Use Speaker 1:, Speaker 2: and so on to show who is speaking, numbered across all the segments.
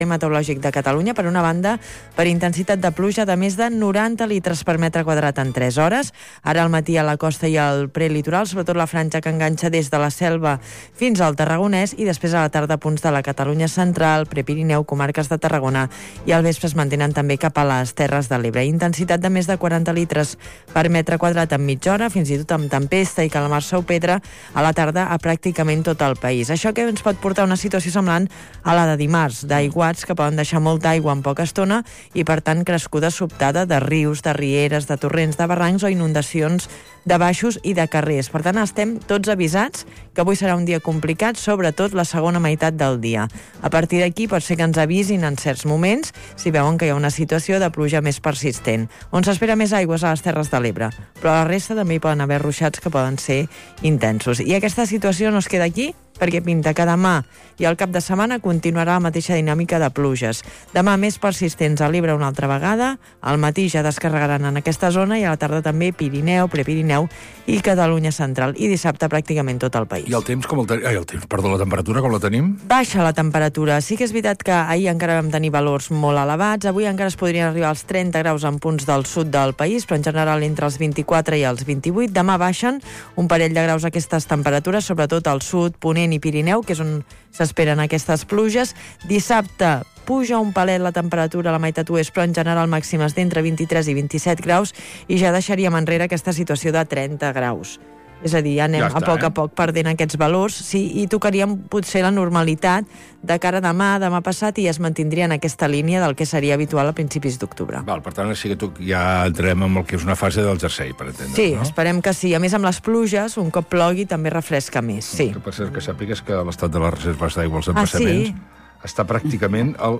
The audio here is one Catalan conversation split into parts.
Speaker 1: Meteorològic de Catalunya. Per una banda, per intensitat de pluja de més de 90 litres per metre quadrat en 3 hores. Ara al matí a la costa i al prelitoral, sobretot la franja que enganxa des de la Selva fins al Tarragonès, i després a la tarda punts de la Catalunya central, Prepirineu, comarques de Tarragona, i al vespre es mantenen també cap a les Terres de l'Ebre. Intensitat de més de 40 litres per metre quadrat en mitja hora, fins i tot amb tempesta i calamarsa o pedra a la tarda a pràcticament tot el país. Això que ens pot portar a una situació semblant a la de dimarts, d'aigua que poden deixar molta aigua en poca estona i, per tant, crescuda sobtada de rius, de rieres, de torrents, de barrancs o inundacions de baixos i de carrers. Per tant, estem tots avisats que avui serà un dia complicat, sobretot la segona meitat del dia. A partir d'aquí pot ser que ens avisin en certs moments si veuen que hi ha una situació de pluja més persistent. On s'espera més aigües a les Terres de l'Ebre, però a la resta també hi poden haver ruixats que poden ser intensos. I aquesta situació no es queda aquí, perquè pinta que demà i al cap de setmana continuarà la mateixa dinàmica de pluges. Demà més persistents a l'Ebre una altra vegada, al matí ja descarregaran en aquesta zona i a la tarda també Pirineu, Prepirineu i Catalunya central, i dissabte pràcticament tot el país.
Speaker 2: I el temps com la temperatura com la tenim?
Speaker 1: Baixa la temperatura. Sí que és veritat que ahir encara vam tenir valors molt elevats, avui encara es podrien arribar als 30 graus en punts del sud del país, però en general entre els 24 i els 28. Demà baixen un parell de graus aquestes temperatures, sobretot al sud, Ponent i Pirineu, que és on s'esperen aquestes pluges. Dissabte puja un palet la temperatura a la meitat oest, però en general màximes d'entre 23 i 27 graus, i ja deixaríem enrere aquesta situació de 30 graus. És a dir, ja anem a poc perdent aquests valors, sí, i tocaríem potser la normalitat de cara a demà passat, i es mantindria en aquesta línia del que seria habitual a principis d'octubre.
Speaker 2: Per tant, sí que ja entrem en el que és una fase del jersei, per entendre.
Speaker 1: Sí, no? Esperem que sí. A més, amb les pluges, un cop plogui, també refresca més, sí.
Speaker 2: El que passa és que sàpigues que l'estat de les reserves d'aigua als embassaments està pràcticament al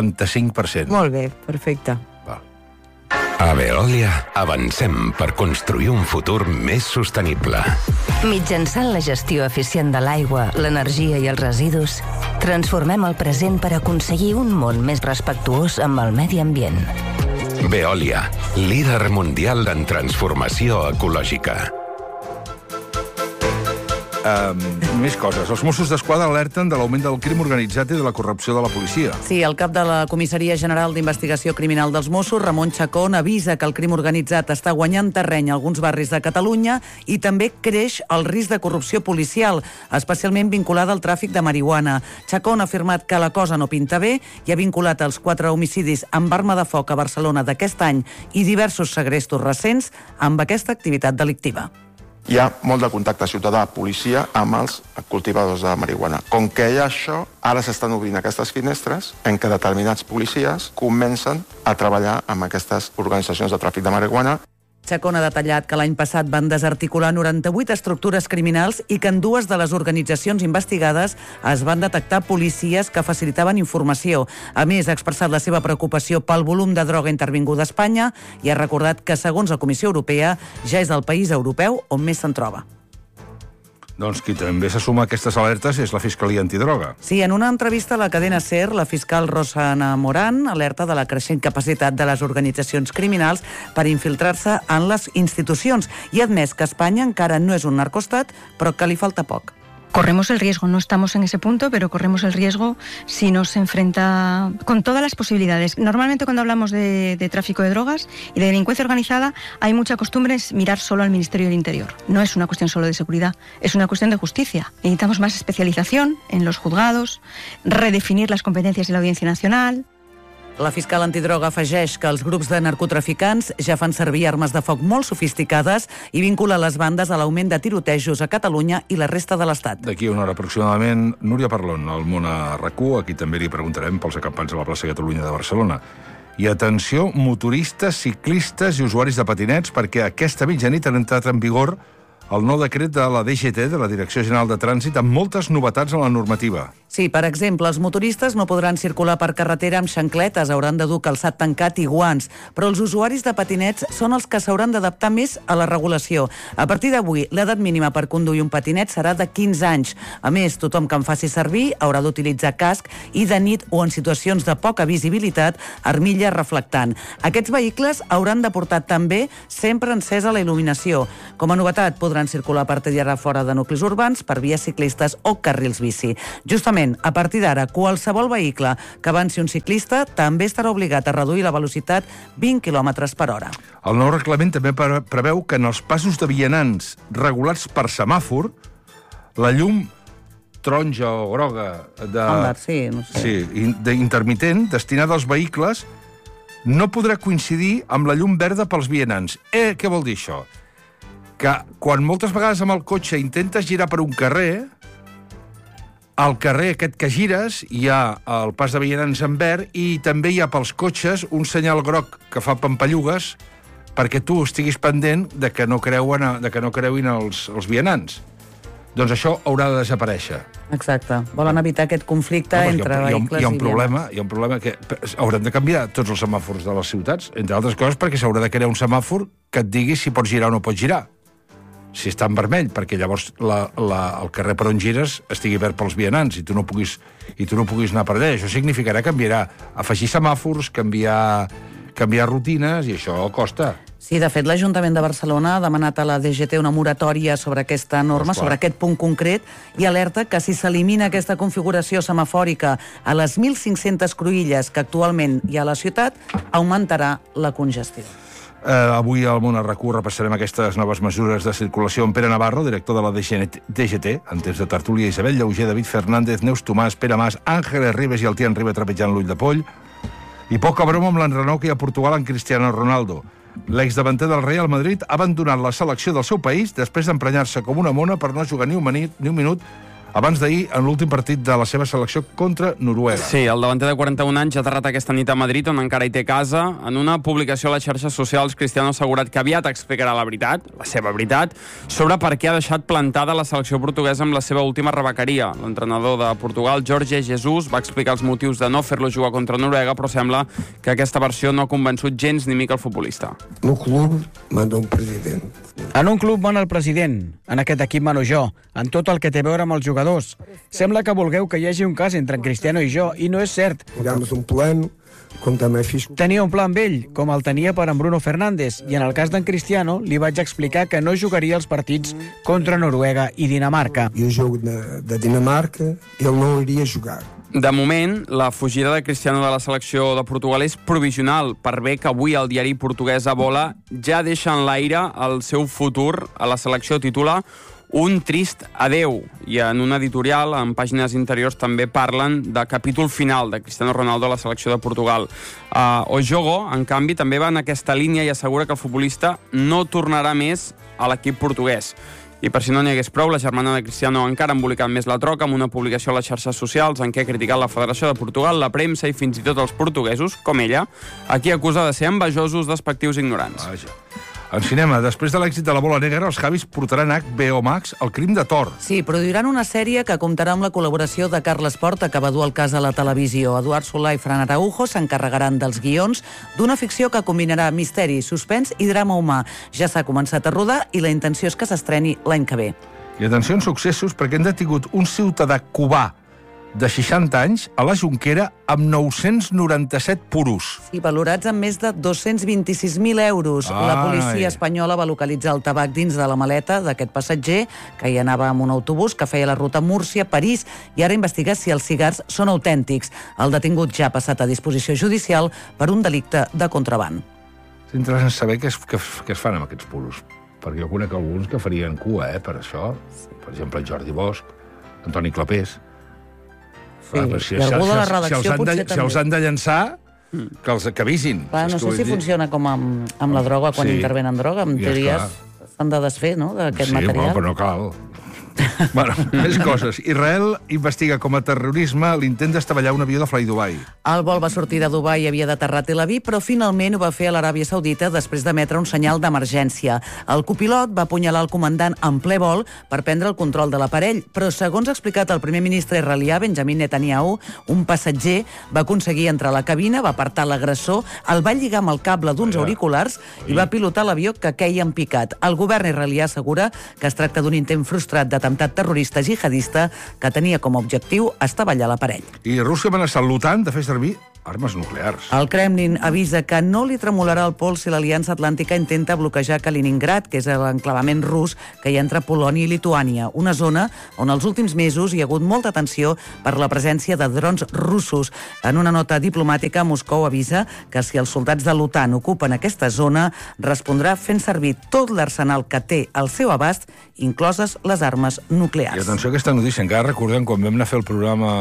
Speaker 2: 75%.
Speaker 1: Molt bé, perfecte.
Speaker 3: A Veolia avancem per construir un futur més sostenible.
Speaker 4: Mitjançant la gestió eficient de l'aigua, l'energia i els residus, transformem el present per aconseguir un món més respectuós amb el medi ambient.
Speaker 3: Veolia, líder mundial en transformació ecològica.
Speaker 2: Més coses. Els Mossos d'Esquadra alerten de l'augment del crim organitzat i de la corrupció de la policia.
Speaker 5: Sí, el cap de la Comissaria General d'Investigació Criminal dels Mossos, Ramon Chacón, avisa que el crim organitzat està guanyant terreny a alguns barris de Catalunya i també creix el risc de corrupció policial, especialment vinculada al tràfic de marihuana. Chacón ha afirmat que la cosa no pinta bé i ha vinculat els 4 homicidis amb arma de foc a Barcelona d'aquest any i diversos segrestos recents amb aquesta activitat delictiva.
Speaker 6: Hi ha molt de contacte ciutadà-policia amb els cultivadors de marihuana. Com que hi ha això, ara s'estan obrint aquestes finestres en què determinats policies comencen a treballar amb aquestes organitzacions de tràfic de marihuana.
Speaker 5: Chacón ha detallat que l'any passat van desarticular 98 estructures criminals i que en 2 de les organitzacions investigades es van detectar policies que facilitaven informació. A més, ha expressat la seva preocupació pel volum de droga intervinguda a Espanya i ha recordat que, segons la Comissió Europea, ja és el país europeu on més se'n troba.
Speaker 2: Doncs qui també se suma a aquestes alertes és la Fiscalia Antidroga.
Speaker 5: Sí, en una entrevista a la cadena SER, la fiscal Rosana Morán alerta de la creixent capacitat de les organitzacions criminals per infiltrar-se en les institucions i ha admès que Espanya encara no és un narcoestat, però que li falta poc.
Speaker 7: Corremos el riesgo, no estamos en ese punto, pero corremos el riesgo si no se enfrenta con todas las posibilidades. Normalmente cuando hablamos de tráfico de drogas y de delincuencia organizada, hay mucha costumbre en mirar solo al Ministerio del Interior. No es una cuestión solo de seguridad, es una cuestión de justicia. Necesitamos más especialización en los juzgados, redefinir las competencias de la Audiencia Nacional.
Speaker 5: La fiscal antidroga afegeix que els grups de narcotraficants ja fan servir armes de foc molt sofisticades i vincula les bandes a l'augment de tirotejos a Catalunya i la resta de l'Estat.
Speaker 2: D'aquí una hora aproximadament, Núria Parlon, al Món a RAC1, aquí també li preguntarem pels acampants a la plaça Catalunya de Barcelona. I atenció, motoristes, ciclistes i usuaris de patinets, perquè aquesta mitjanit ha entrat en vigor el nou decret de la DGT, de la Direcció General de Trànsit, amb moltes novetats en la normativa.
Speaker 5: Sí, per exemple, els motoristes no podran circular per carretera amb xancletes, hauran de dur calçat tancat i guants, però els usuaris de patinets són els que s'hauran d'adaptar més a la regulació. A partir d'avui, l'edat mínima per conduir un patinet serà de 15 anys. A més, tothom que en faci servir haurà d'utilitzar casc i de nit o en situacions de poca visibilitat, armilla reflectant. Aquests vehicles hauran de portar també sempre encesa la il·luminació. Com a novetat, podran podran circular a partir d'ara fora de nuclis urbans per vies ciclistes o carrils bici. Justament, a partir d'ara, qualsevol vehicle que avanci un ciclista també estarà obligat a reduir la velocitat 20 km per hora.
Speaker 2: El nou reglament també preveu que en els passos de vianants regulats per semàfor, la llum taronja o groga d'intermitent destinada als vehicles no podrà coincidir amb la llum verda pels vianants. Què vol dir això? Que quan moltes vegades amb el cotxe intentes girar per un carrer, al carrer aquest que gires hi ha el pas de vianants en verd i també hi ha pels cotxes un senyal groc que fa pampallugues perquè tu estiguis pendent de que no creuin els vianants. Doncs això haurà de desaparèixer.
Speaker 5: Exacte. Volen evitar aquest conflicte entre vehicles i vianants.
Speaker 2: Hi ha un problema que haurem de canviar tots els semàfors de les ciutats, entre altres coses perquè s'haurà de crear un semàfor que et digui si pots girar o no pots girar. Si està en vermell, perquè llavors el carrer per on gires estigui verd pels vianants i tu no puguis anar per allà. Això significarà afegir semàfors, canviar rutines, i això costa.
Speaker 5: Sí, de fet, l'Ajuntament de Barcelona ha demanat a la DGT una moratòria sobre aquesta norma, sobre aquest punt concret, i alerta que si s'elimina aquesta configuració semafòrica a les 1.500 cruïlles que actualment hi ha a la ciutat, augmentarà la congestió.
Speaker 2: Avui al Món RAC1 repassarem aquestes noves mesures de circulació amb Pere Navarro, director de la DGT, en temps de tertúlia, Isabel Llauger, David Fernández, Neus Tomàs, Pere Mas, Àngeles Ribes i el Tian Riba trepitjant l'ull de poll, i poca broma amb l'enrenou que hi ha a Portugal en Cristiano Ronaldo. L'exdavanter del Real Madrid ha abandonat la selecció del seu país després d'emprenyar-se com una mona per no jugar ni un minut abans d'ahir en l'últim partit de la seva selecció contra Noruega.
Speaker 8: Sí, el davanter de 41 anys ha aterrat aquesta nit a Madrid, on encara hi té casa. En una publicació a les xarxes socials, Cristiano ha assegurat que aviat explicarà la veritat, la seva veritat, sobre per què ha deixat plantada la selecció portuguesa amb la seva última rebequeria. L'entrenador de Portugal, Jorge Jesus, va explicar els motius de no fer-lo jugar contra Noruega, però sembla que aquesta versió no ha convençut gens ni mica el futbolista.
Speaker 9: No club manda un president.
Speaker 10: En un club mana el president, en aquest equip mano jo, en tot el que té a veure amb els jugadors. Sembla que vulgueu que hi hagi un cas entre en Cristiano i jo, i no és cert. Tenia un pla amb ell, com el tenia per en Bruno Fernández, i en el cas d'en Cristiano li vaig explicar que no jugaria els partits contra Noruega i Dinamarca.
Speaker 9: I el joc de Dinamarca, ell no iria jugar.
Speaker 8: De moment, la fugida de Cristiano de la selecció de Portugal és provisional, per bé que avui el diari portuguès Bola ja deixa en l'aire el seu futur a la selecció, titula Un trist adeu, i en un editorial, en pàgines interiors, també parlen de capítol final de Cristiano Ronaldo a la selecció de Portugal. O Jogo, en canvi, també va en aquesta línia i assegura que el futbolista no tornarà més a l'equip portuguès. I per si no n'hi hagués prou, la germana de Cristiano encara ha embolicat més la troca amb una publicació a les xarxes socials en què ha criticat la Federació de Portugal, la premsa i fins i tot els portuguesos, com ella, a qui acusa de ser envejosos, despectius i ignorants.
Speaker 2: Vaja. En cinema, després de l'èxit de La bola negra, els Javis portaran a HBO Max El crim de Thor.
Speaker 5: Sí, produiran una sèrie que comptarà amb la col·laboració de Carles Porta, que va dur el cas a la televisió. Eduard Solà i Fran Araujo s'encarregaran dels guions d'una ficció que combinarà misteri, suspens i drama humà. Ja s'ha començat a rodar i la intenció és que s'estreni l'any que ve.
Speaker 2: I atenció, successos, perquè han detingut un ciutadà cubà de 60 anys a la Jonquera amb 997 puros.
Speaker 5: Sí, valorats amb més de 226.000 euros. La policia espanyola va localitzar el tabac dins de la maleta d'aquest passatger, que hi anava amb un autobús que feia la ruta Múrcia-París, i ara investiga si els cigars són autèntics. El detingut ja ha passat a disposició judicial per un delicte de contraban.
Speaker 2: És interessant saber què es fan amb aquests puros, perquè jo conec alguns que farien cua, per això. Per exemple, Jordi Bosch, Antoni Clapés.
Speaker 5: Sí, i algú de la redacció potser també.
Speaker 2: Si els han de llençar, que avisin.
Speaker 5: No sé si funciona com amb la droga, quan intervenen droga. En teoria s'han de desfer, no?, d'aquest material.
Speaker 2: Sí, però no cal. Bueno, més coses. Israel investiga com a terrorisme l'intent d'estavellar un avió de Fly Dubai.
Speaker 5: El vol va sortir de Dubai i havia d'aterrar a Tel Aviv, però finalment ho va fer a l'Aràbia Saudita després d'emetre un senyal d'emergència. El copilot va apunyalar el comandant en ple vol per prendre el control de l'aparell, però segons ha explicat el primer ministre israelià, Benjamin Netanyahu, un passatger va aconseguir entrar a la cabina, va apartar l'agressor, el va lligar amb el cable d'uns auriculars i va pilotar l'avió que queia en picat. El govern israelià assegura que es tracta d'un intent frustrat d'atemptat terrorista jihadista que tenia com a objectiu estavellar l'aparell.
Speaker 2: I Rússia ha amenaçat l'OTAN de fer servir armes nuclears.
Speaker 5: El Kremlin avisa que no li tremolarà el pols si l'Aliança Atlàntica intenta bloquejar Kaliningrad, que és l'enclavament rus que hi ha entre Polònia i Lituània, una zona on els últims mesos hi ha hagut molta tensió per la presència de drons russos. En una nota diplomàtica, Moscou avisa que si els soldats de l'OTAN ocupen aquesta zona, respondrà fent servir tot l'arsenal que té al seu abast, incloses les armes nuclears.
Speaker 2: I atenció a aquesta notícia, encara recordem quan vam anar a fer el programa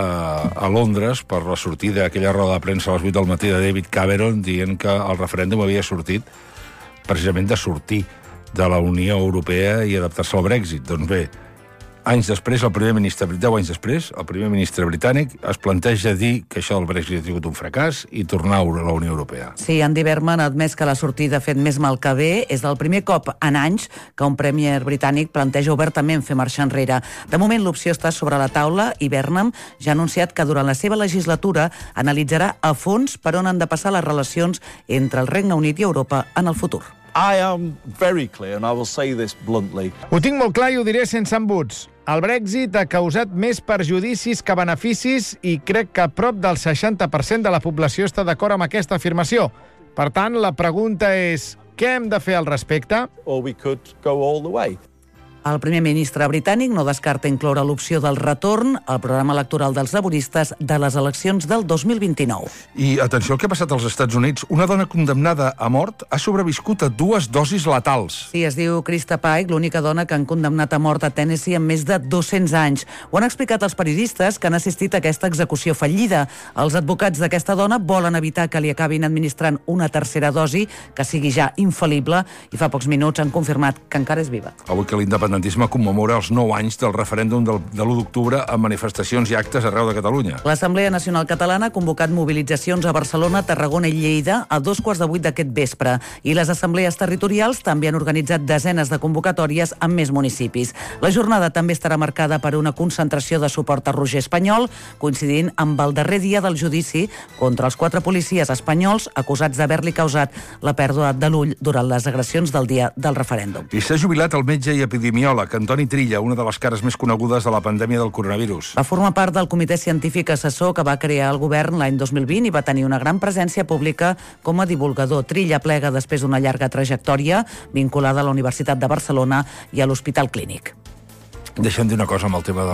Speaker 2: a Londres per la sortida d'aquella roda de premsa a les 8 del matí de David Cameron dient que el referèndum havia sortit precisament de sortir de la Unió Europea i adaptar-se al Brexit. Doncs bé, anys després, 10 anys després, el primer ministre britànic es planteja dir que això del Brexit ha sigut un fracàs i tornar a la Unió Europea.
Speaker 5: Sí, Andy Burnham ha admès que la sortida ha fet més mal que bé. És el primer cop en anys que un premier britànic planteja obertament fer marxar enrere. De moment, l'opció està sobre la taula i Burnham ja ha anunciat que durant la seva legislatura analitzarà a fons per on han de passar les relacions entre el Regne Unit i Europa en el futur.
Speaker 11: I am very clear, and I will say this bluntly.
Speaker 12: Ho tinc molt clar i ho diré sense embuts. El Brexit ha causat més perjudicis que beneficis i crec que prop del 60% de la població està d'acord amb aquesta afirmació. Per tant, la pregunta és, què hem de fer al respecte?
Speaker 11: Or we could go all the way.
Speaker 5: El primer ministre britànic no descarta incloure l'opció del retorn al programa electoral dels laboristes de les eleccions del 2029.
Speaker 2: I atenció al que ha passat als Estats Units. Una dona condemnada a mort ha sobreviscut a 2 dosis letals.
Speaker 5: Sí, es diu Krista Pike, l'única dona que han condemnat a mort a Tennessee en més de 200 anys. Ho han explicat els periodistes que han assistit a aquesta execució fallida. Els advocats d'aquesta dona volen evitar que li acabin administrant una tercera dosi que sigui ja infal·lible i fa pocs minuts han confirmat que encara és viva.
Speaker 2: Avui que l'independentisme commemora els 9 anys del referèndum de l'1 d'octubre amb manifestacions i actes arreu de Catalunya.
Speaker 5: L'Assemblea Nacional Catalana ha convocat mobilitzacions a Barcelona, Tarragona i Lleida a 7:15 d'aquest vespre. I les assemblees territorials també han organitzat desenes de convocatòries en més municipis. La jornada també estarà marcada per una concentració de suport a Roger Espanyol, coincidint amb el darrer dia del judici contra els 4 policies espanyols acusats d'haver-li causat la pèrdua de l'ull durant les agressions del dia del referèndum.
Speaker 2: I s'ha jubilat el metge i epidemiòleg Antoni Trilla, una de les cares més conegudes de la pandèmia del coronavirus.
Speaker 5: Va formar part del comitè científic assessor que va crear el govern l'any 2020 i va tenir una gran presència pública com a divulgador. Trilla plega després d'una llarga trajectòria vinculada a la Universitat de Barcelona i a l'Hospital Clínic.
Speaker 2: Deixem dir una cosa amb el tema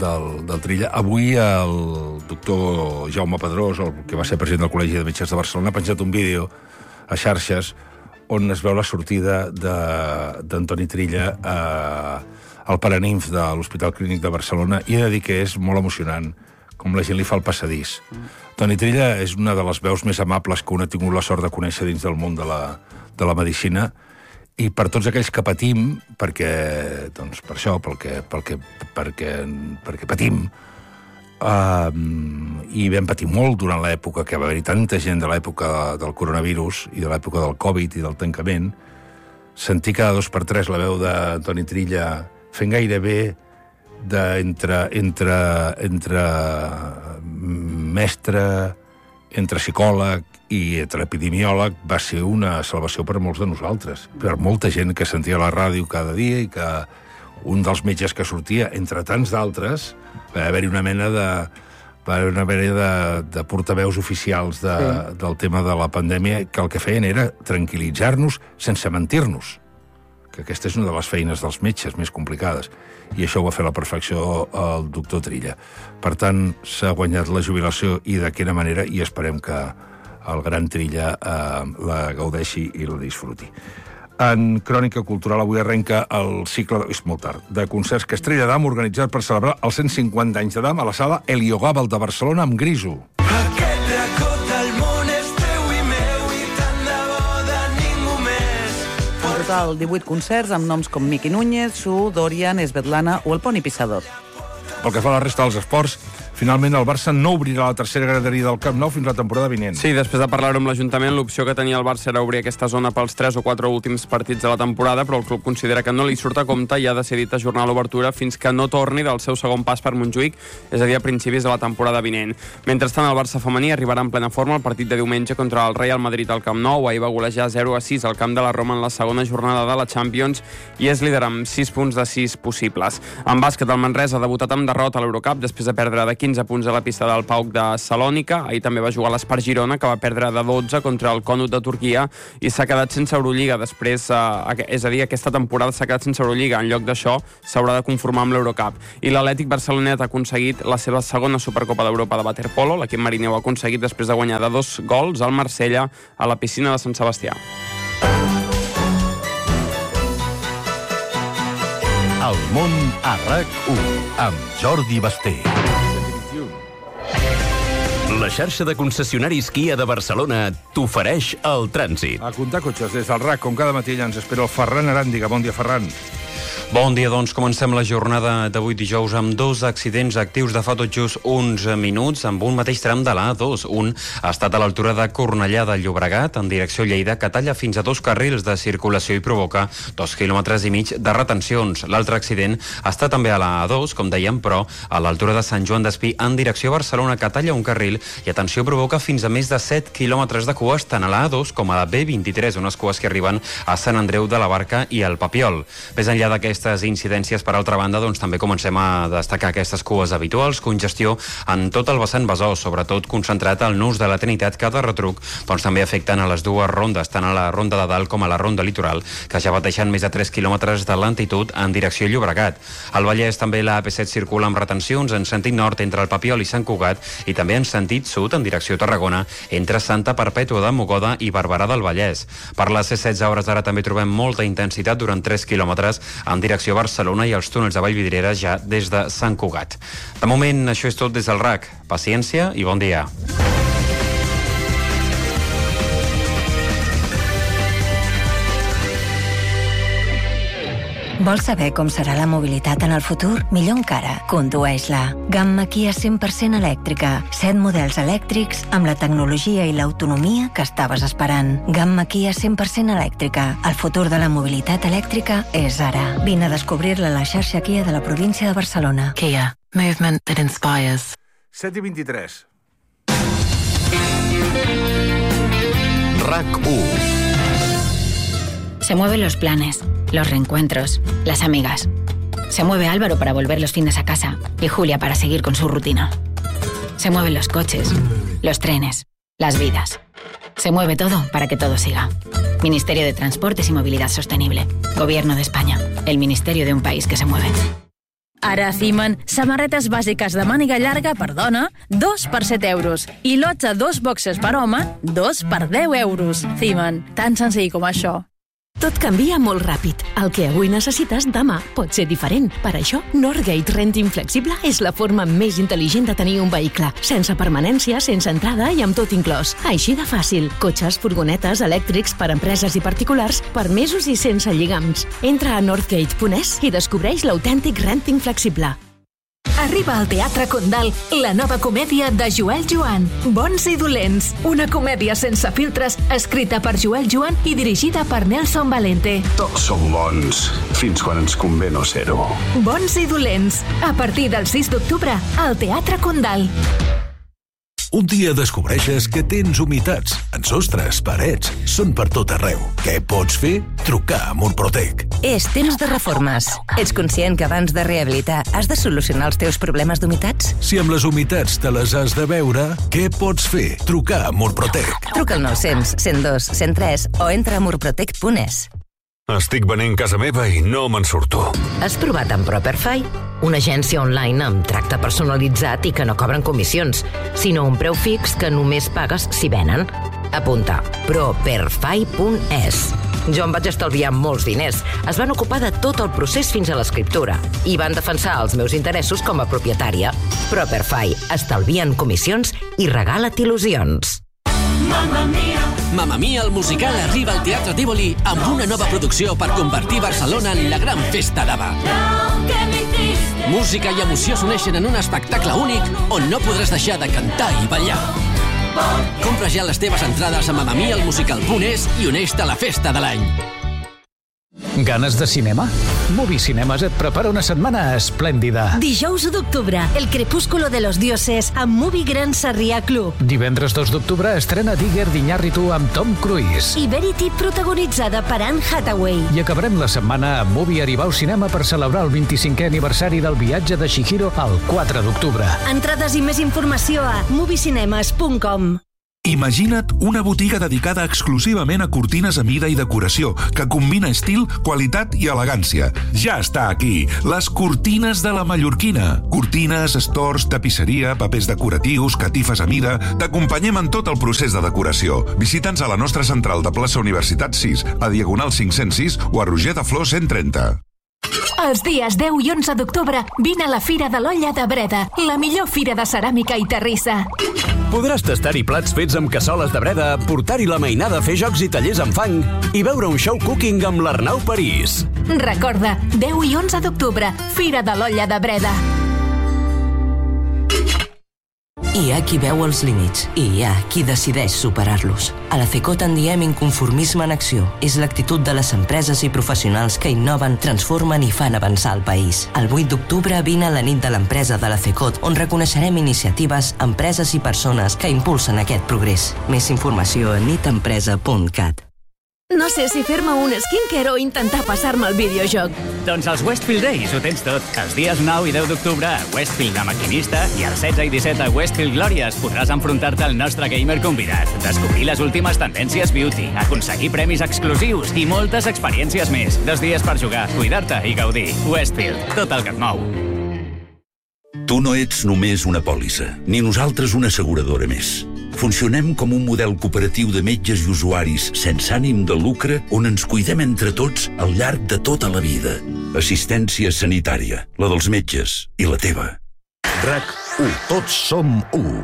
Speaker 2: del Trilla. Avui el doctor Jaume Pedrós, el que va ser president del Col·legi de Metges de Barcelona, ha penjat un vídeo a xarxes on es veu la sortida d'Antoni Trilla al Paraninf de l'Hospital Clínic de Barcelona i he de dir que és molt emocionant com la gent li fa el passadís. Antoni Trilla és una de les veus més amables que un ha tingut la sort de conèixer dins del món de la medicina i per tots aquells que patim, perquè patim, i vam patir molt durant l'època que va haver-hi tanta gent de l'època del coronavirus i de l'època del Covid i del tancament, sentir cada 2 per 3 la veu d'Antoni Trilla fent gairebé entre mestre, entre psicòleg i entre epidemiòleg va ser una salvació per molts de nosaltres, per molta gent que sentia la ràdio cada dia i que un dels metges que sortia, entre tants d'altres, va haver-hi una mena de portaveus oficials del tema de la pandèmia que el que feien era tranquil·litzar-nos sense mentir-nos, que aquesta és una de les feines dels metges més complicades, i això ho va fer a la perfecció el doctor Trilla. Per tant, s'ha guanyat la jubilació i de quina manera, i esperem que el gran Trilla la gaudeixi i la disfruti. En Crònica Cultural avui arrenca el cicle, és molt tard, de concerts que Estrella d'Am organitzat per celebrar els 150 anys de Dam a la sala Heliogàbal de Barcelona amb Griso.
Speaker 13: Aquest racó del món és teu i meu i tant de bo de ningú més.
Speaker 5: En total, 18 concerts amb noms com Miqui Núñez, Su, Dorian, Svetlana o el Poni Pissador.
Speaker 2: Pel que fa a la resta dels esports, finalment el Barça no obrirà la tercera graderia del Camp Nou fins la temporada vinent.
Speaker 8: Sí, després de parlar-ho amb l'Ajuntament, l'opció que tenia el Barça era obrir aquesta zona pels 3 o 4 últims partits de la temporada, però el club considera que no li surt a compte i ha decidit ajornar l'obertura fins que no torni del seu segon pas per Montjuïc, és a dir, a principis de la temporada vinent. Mentrestant, el Barça femení arribarà en plena forma al partit de diumenge contra el Real Madrid al Camp Nou. Ahir va golejar 0-6 al camp de la Roma en la segona jornada de la Champions i és líder amb 6 punts de 6 possibles. En bàsquet, el Manresa ha debutat amb derrota a l'Eurocup després de perdre de 15 15 punts a la pista del PAOK de Salònica. Ahir també va jugar l'Espart Girona, que va perdre de 12 contra el Conut de Turquia i s'ha quedat sense Eurolliga. Després, és a dir, aquesta temporada s'ha quedat sense Eurolliga. En lloc d'això, s'haurà de conformar amb l'Eurocup. I l'Atlètic Barcelonet ha aconseguit la seva segona Supercopa d'Europa de waterpolo. L'equip marineu ha aconseguit després de guanyar de 2 gols al Marsella a la piscina de Sant Sebastià.
Speaker 14: El món a RAC1 amb Jordi Basté. La xarxa de concessionaris Kia de Barcelona t'ofereix el trànsit.
Speaker 2: A comptar cotxes des del RAC, com cada matí ja ens espera el Ferran Aràndiga. Bon dia, Ferran.
Speaker 15: Bon dia, doncs comencem la jornada d'avui dijous amb 2 accidents actius de fa tot just uns minuts amb un mateix tram de la A2. Un ha estat a l'altura de Cornellà de Llobregat en direcció Lleida, que talla fins a 2 carrils de circulació i provoca 2,5 quilòmetres de retencions. L'altre accident està també a la A2, com dèiem, però a l'altura de Sant Joan d'Espí en direcció Barcelona, que talla un carril i, atenció, provoca fins a més de 7 quilòmetres de cues tant a la A2 com a la B23, unes cues que arriben a Sant Andreu de la Barca i al Papiol. Més enllà d'aquestes incidències, per altra banda, doncs també comencem a destacar aquestes cues habituals, congestió en tot el vessant Besòs, sobretot concentrat al nus de la Trinitat, que de retruc doncs també afecten a les dues rondes, tant a la ronda de dalt com a la ronda litoral, que ja pateixen més de 3 quilòmetres de lentitud en direcció Llobregat. Al Vallès també la AP7 circula amb retencions en sentit nord entre el Papiol i Sant Cugat i també en sentit sud en direcció Tarragona entre Santa Perpètua de Mogoda i Barberà del Vallès. Per les C16 a hores d'ara també trobem molta intensitat durant 3 quilòmetres en direcció Barcelona i els túnels de Vallvidrera ja des de Sant Cugat. De moment, això és tot des del RAC. Paciència i bon dia.
Speaker 4: Vols saber com serà la mobilitat en el futur? Millor encara, condueix-la. Gamma Kia 100% elèctrica. 7 models elèctrics amb la tecnologia i l'autonomia que estaves esperant. Gamma Kia 100% elèctrica. El futur de la mobilitat elèctrica és ara. Vine a descobrir-la a la xarxa Kia de la província de Barcelona.
Speaker 16: Kia. Movement that inspires.
Speaker 2: 7:23.
Speaker 14: RAC1.
Speaker 17: Se mueven los planes, los reencuentros, las amigas. Se mueve Álvaro para volver los fines a casa y Julia para seguir con su rutina. Se mueven los coches, los trenes, las vidas. Se mueve todo para que todo siga. Ministerio de Transportes y Movilidad Sostenible. Gobierno de España. El ministerio de un país que se mueve.
Speaker 18: Ara a Thiman, samarretes bàsiques de màniga llarga per dona, 2 per 7 euros. I lots a 2 boxes per home, 2 per 10 euros. Thiman, tan senzill com això.
Speaker 19: Tot canvia molt ràpid. El que avui necessites, demà pot ser diferent. Per això, Northgate Renting Flexible és la forma més intel·ligent de tenir un vehicle. Sense permanència, sense entrada i amb tot inclòs. Així de fàcil. Cotxes, furgonetes, elèctrics per empreses i particulars, per mesos i sense lligams. Entra a northgate.es i descobreix l'autèntic renting flexible.
Speaker 20: Arriba al Teatre Condal la nova comèdia de Joel Joan, Bons i dolents. Una comèdia sense filtres, escrita per Joel Joan i dirigida per Nelson Valente.
Speaker 21: Tots som bons, fins quan ens convé no ser-ho.
Speaker 20: Bons i dolents. A partir del 6 d'octubre, al Teatre Condal.
Speaker 14: Un dia descobreixes que tens humitats en sostres, parets, són per tot arreu. Què pots fer? Trucar a Murprotec.
Speaker 4: És temps de reformes. Ets conscient que abans de rehabilitar has de solucionar els teus problemes d'humitats?
Speaker 14: Si amb les humitats te les has de veure, què pots fer? Trucar a Murprotec.
Speaker 4: Truca al 900 102 103 o entra a murprotec.es.
Speaker 3: Estic venent casa meva i no me'n surto.
Speaker 22: Has provat amb Properfy? Una agència online amb tracte personalitzat i que no cobren comissions, sinó un preu fix que només pagues si venen. Apunta, properfy.es. Jo em vaig estalviar molts diners. Es van ocupar de tot el procés fins a l'escriptura i van defensar els meus interessos com a propietària. Properfy. Estalvien comissions i regala't il·lusions.
Speaker 23: Mamma Mia! Mamma Mia, el musical, arriba al Teatre Tívoli amb una nova producció per convertir Barcelona en la gran festa d'Ava. Música i emoció s'uneixen en un espectacle únic on no podràs deixar de cantar i ballar. Compra ja les teves entrades a mamamialmusical.es i uneix-te a la festa de l'any.
Speaker 24: Ganes de cinema?
Speaker 1: Movie Cinemes et prepara una setmana esplèndida.
Speaker 6: Dijous 1 d'octubre, El crepúsculo de los dioses amb Movie Gran Sarrià Club.
Speaker 1: Divendres 2 d'octubre estrena Digger d'Iñárritu amb Tom Cruise.
Speaker 6: I Verity, protagonitzada per Anne Hathaway.
Speaker 1: I acabarem la setmana amb Movie Aribau Cinema per celebrar el 25è aniversari del viatge de Chihiro el 4 d'octubre.
Speaker 6: Entrades i més informació a moviecinemes.com.
Speaker 14: Imagina't una botiga dedicada exclusivament a cortines a mida i decoració, que combina estil, qualitat i elegància. Ja està aquí, les cortines de la Mallorquina. Cortines, estors, tapisseria, papers decoratius, catifes a mida... T'acompanyem en tot el procés de decoració. Visita'ns a la nostra central de plaça Universitat 6, a Diagonal 506 o a Roger de Flor 130.
Speaker 20: Els dies 10 i 11 d'octubre vine a la Fira de l'Olla de Breda, la millor fira de ceràmica i terrissa.
Speaker 7: Podràs tastar-hi plats fets amb cassoles de Breda, portar-hi la mainada, fer jocs i tallers amb fang i veure un show cooking amb l'Arnau París.
Speaker 20: Recorda, 10 i 11 d'octubre, Fira de l'Olla de Breda.
Speaker 24: Hi ha qui veu els límits i hi ha qui decideix superar-los. A la FECOT en diem inconformisme en acció. És l'actitud de les empreses i professionals que innoven, transformen i fan avançar el país. El 8 d'octubre vine a la nit de l'empresa de la FECOT, on reconeixerem iniciatives, empreses i persones que impulsen aquest progrés. Més informació a nitempresa.cat.
Speaker 19: No sé si fer-me un skincare o intentar passar-me el videojoc.
Speaker 25: Doncs els Westfield Days ho tens tot. Els dies 9 i 10 d'octubre a Westfield de Maquinista i els 16 i 17 a Westfield Glòries podràs enfrontar-te al nostre gamer convidat, descobrir les últimes tendències beauty, aconseguir premis exclusius i moltes experiències més. 2 dies per jugar, cuidar-te i gaudir. Westfield, tot el que et mou.
Speaker 26: Tu no ets només una pòlissa, ni nosaltres una asseguradora més. Funcionem com un model cooperatiu de metges i usuaris sense ànim de lucre on ens cuidem entre tots al llarg de tota la vida. Assistència sanitària, la dels metges i la teva.
Speaker 14: RAC1. Tots som 1.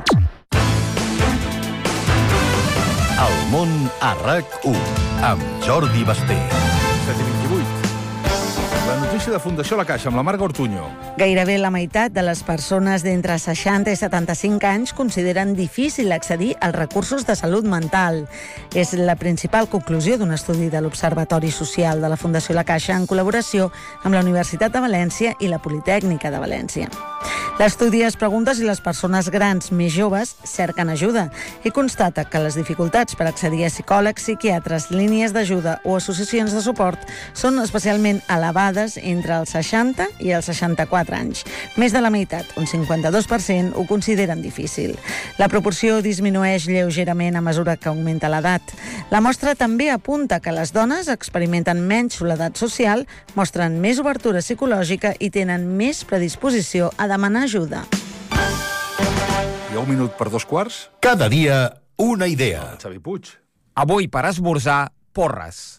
Speaker 14: El món a RAC1 amb Jordi Basté.
Speaker 2: 7:28. La notícia de Fundació La Caixa amb la Marga Ortuño.
Speaker 5: Gairebé la meitat de les persones d'entre 60 i 75 anys consideren difícil accedir als recursos de salut mental. És la principal conclusió d'un estudi de l'Observatori Social de la Fundació La Caixa en col·laboració amb la Universitat de València i la Politècnica de València. L'estudi es pregunta si les persones grans més joves cerquen ajuda i constata que les dificultats per accedir a psicòlegs, psiquiatres, línies d'ajuda o associacions de suport són especialment elevades entre els 60 i els 64 anys. Més de la meitat, un 52%, ho consideren difícil. La proporció disminueix lleugerament a mesura que augmenta l'edat. La mostra també apunta que les dones experimenten menys soledat social, mostren més obertura psicològica i tenen més predisposició a demanar ajuda.
Speaker 2: Hi ha 1 minut per 2:15.
Speaker 14: Cada dia una idea.
Speaker 2: Xavi Puig.
Speaker 27: Avui per esmorzar, porres.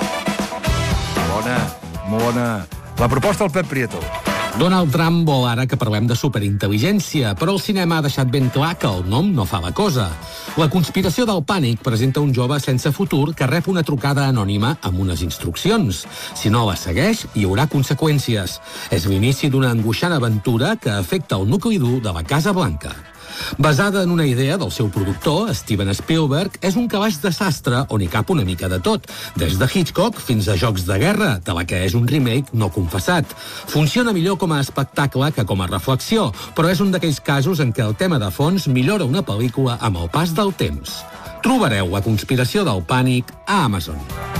Speaker 2: Bona. La proposta del Pep Prieto.
Speaker 28: Donald Trump vol ara que parlem de superintel·ligència, però el cinema ha deixat ben clar que el nom no fa la cosa. La conspiració del pànic presenta un jove sense futur que rep una trucada anònima amb unes instruccions. Si no la segueix, hi haurà conseqüències. És l'inici d'una angoixant aventura que afecta el nucli dur de la Casa Blanca. Basada en una idea del seu productor, Steven Spielberg, és un calaix de sastre on hi cap una mica de tot, des de Hitchcock fins a Jocs de Guerra, de la que és un remake no confessat. Funciona millor com a espectacle que com a reflexió, però és un d'aquells casos en què el tema de fons millora una pel·lícula amb el pas del temps. Trobareu La conspiració del pànic a Amazon.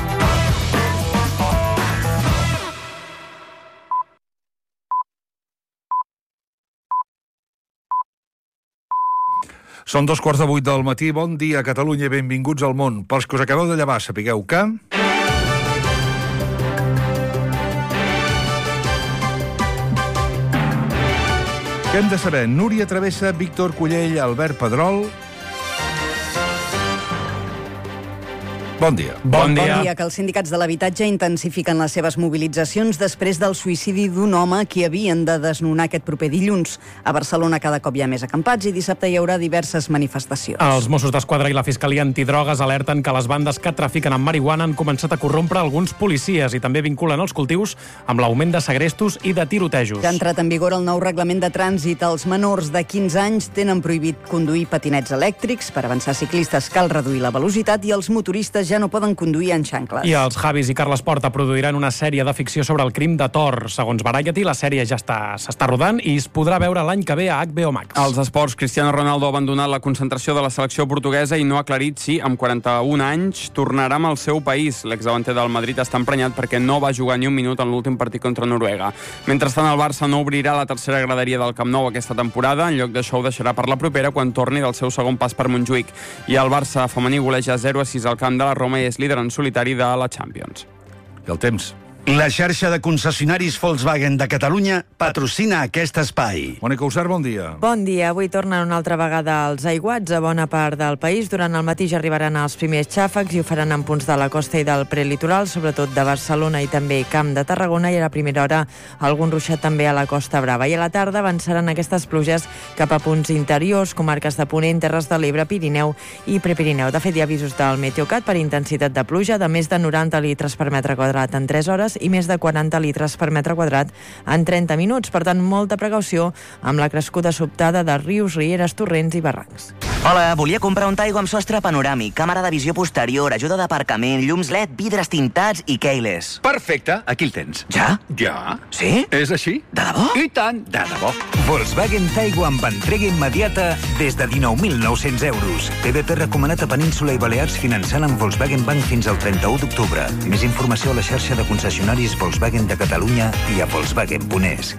Speaker 2: Són 7:45 del matí. Bon dia, Catalunya, i benvinguts al món. Pels que us acabeu de llevar, sapigueu que... Què hem de saber? Núria Travessa, Víctor Cullell, Albert Pedrol... Bon dia.
Speaker 29: Bon dia. Que els sindicats de l'habitatge intensifiquen les seves mobilitzacions després del suïcidi d'un home a qui havien de desnonar aquest proper dilluns. A Barcelona cada cop hi ha més acampats i dissabte hi haurà diverses manifestacions.
Speaker 30: Els Mossos d'Esquadra i la Fiscalia Antidrogues alerten que les bandes que trafiquen amb marihuana han començat a corrompre alguns policies i també vinculen els cultius amb l'augment de segrestos i de tirotejos.
Speaker 29: Ja ha entrat en vigor el nou reglament de trànsit. Els menors de 15 anys tenen prohibit conduir patinets elèctrics. Per avançar ciclistes cal reduir la velocitat i els motoristes ja ja no poden conduir en xancles.
Speaker 30: I els Javis i Carles Porta produiran una sèrie de ficció sobre el crim de Thor. Segons Variety, la sèrie ja s'està rodant i es podrà veure l'any que ve a HBO Max.
Speaker 8: Als esports, Cristiano Ronaldo ha abandonat la concentració de la selecció portuguesa i no ha aclarit si, amb 41 anys, tornarà amb el seu país. L'exdavanter del Madrid està emprenyat perquè no va jugar ni un minut en l'últim partit contra Noruega. Mentrestant, el Barça no obrirà la tercera graderia del Camp Nou aquesta temporada. En lloc d'això, ho deixarà per la propera quan torni del seu segon pas per Montjuïc. I el Barça femení goleja 0-6 al camp de la Roma i és líder en solitari de la Champions.
Speaker 2: I el temps.
Speaker 9: La xarxa de concessionaris Volkswagen de Catalunya patrocina aquest espai.
Speaker 2: Mònica Usar, bon dia.
Speaker 10: Bon dia. Avui tornen una altra vegada els aiguats a bona part del país. Durant el matí ja arribaran els primers xàfecs i ho faran en punts de la costa i del prelitoral, sobretot de Barcelona i també Camp de Tarragona, i a la primera hora algun ruixat també a la Costa Brava. I a la tarda avançaran aquestes pluges cap a punts interiors, comarques de Ponent, Terres de l'Ebre, Pirineu i Prepirineu. De fet, hi ha avisos del Meteocat per intensitat de pluja de més de 90 litres per metre quadrat en 3 hores i més de 40 litres per metre quadrat en 30 minuts. Per tant, molta precaució amb la crescuda sobtada de rius, rieres, torrents i barrancs.
Speaker 11: Hola, volia comprar un Taigo amb sostre panoràmic, càmera de visió posterior, ajuda d'aparcament, llums LED, vidres tintats i keyless.
Speaker 12: Perfecte, aquí el tens.
Speaker 11: Ja?
Speaker 12: Ja.
Speaker 11: Sí?
Speaker 12: És així?
Speaker 11: De debò?
Speaker 12: I tant, de debò.
Speaker 13: Volkswagen Taigo amb entrega immediata des de 19.900 euros. TDT recomanat a Península i Balears finançant amb Volkswagen Bank fins al 31 d'octubre. Més informació a la xarxa de concessionaris Volkswagen de Catalunya i a Volkswagen.es.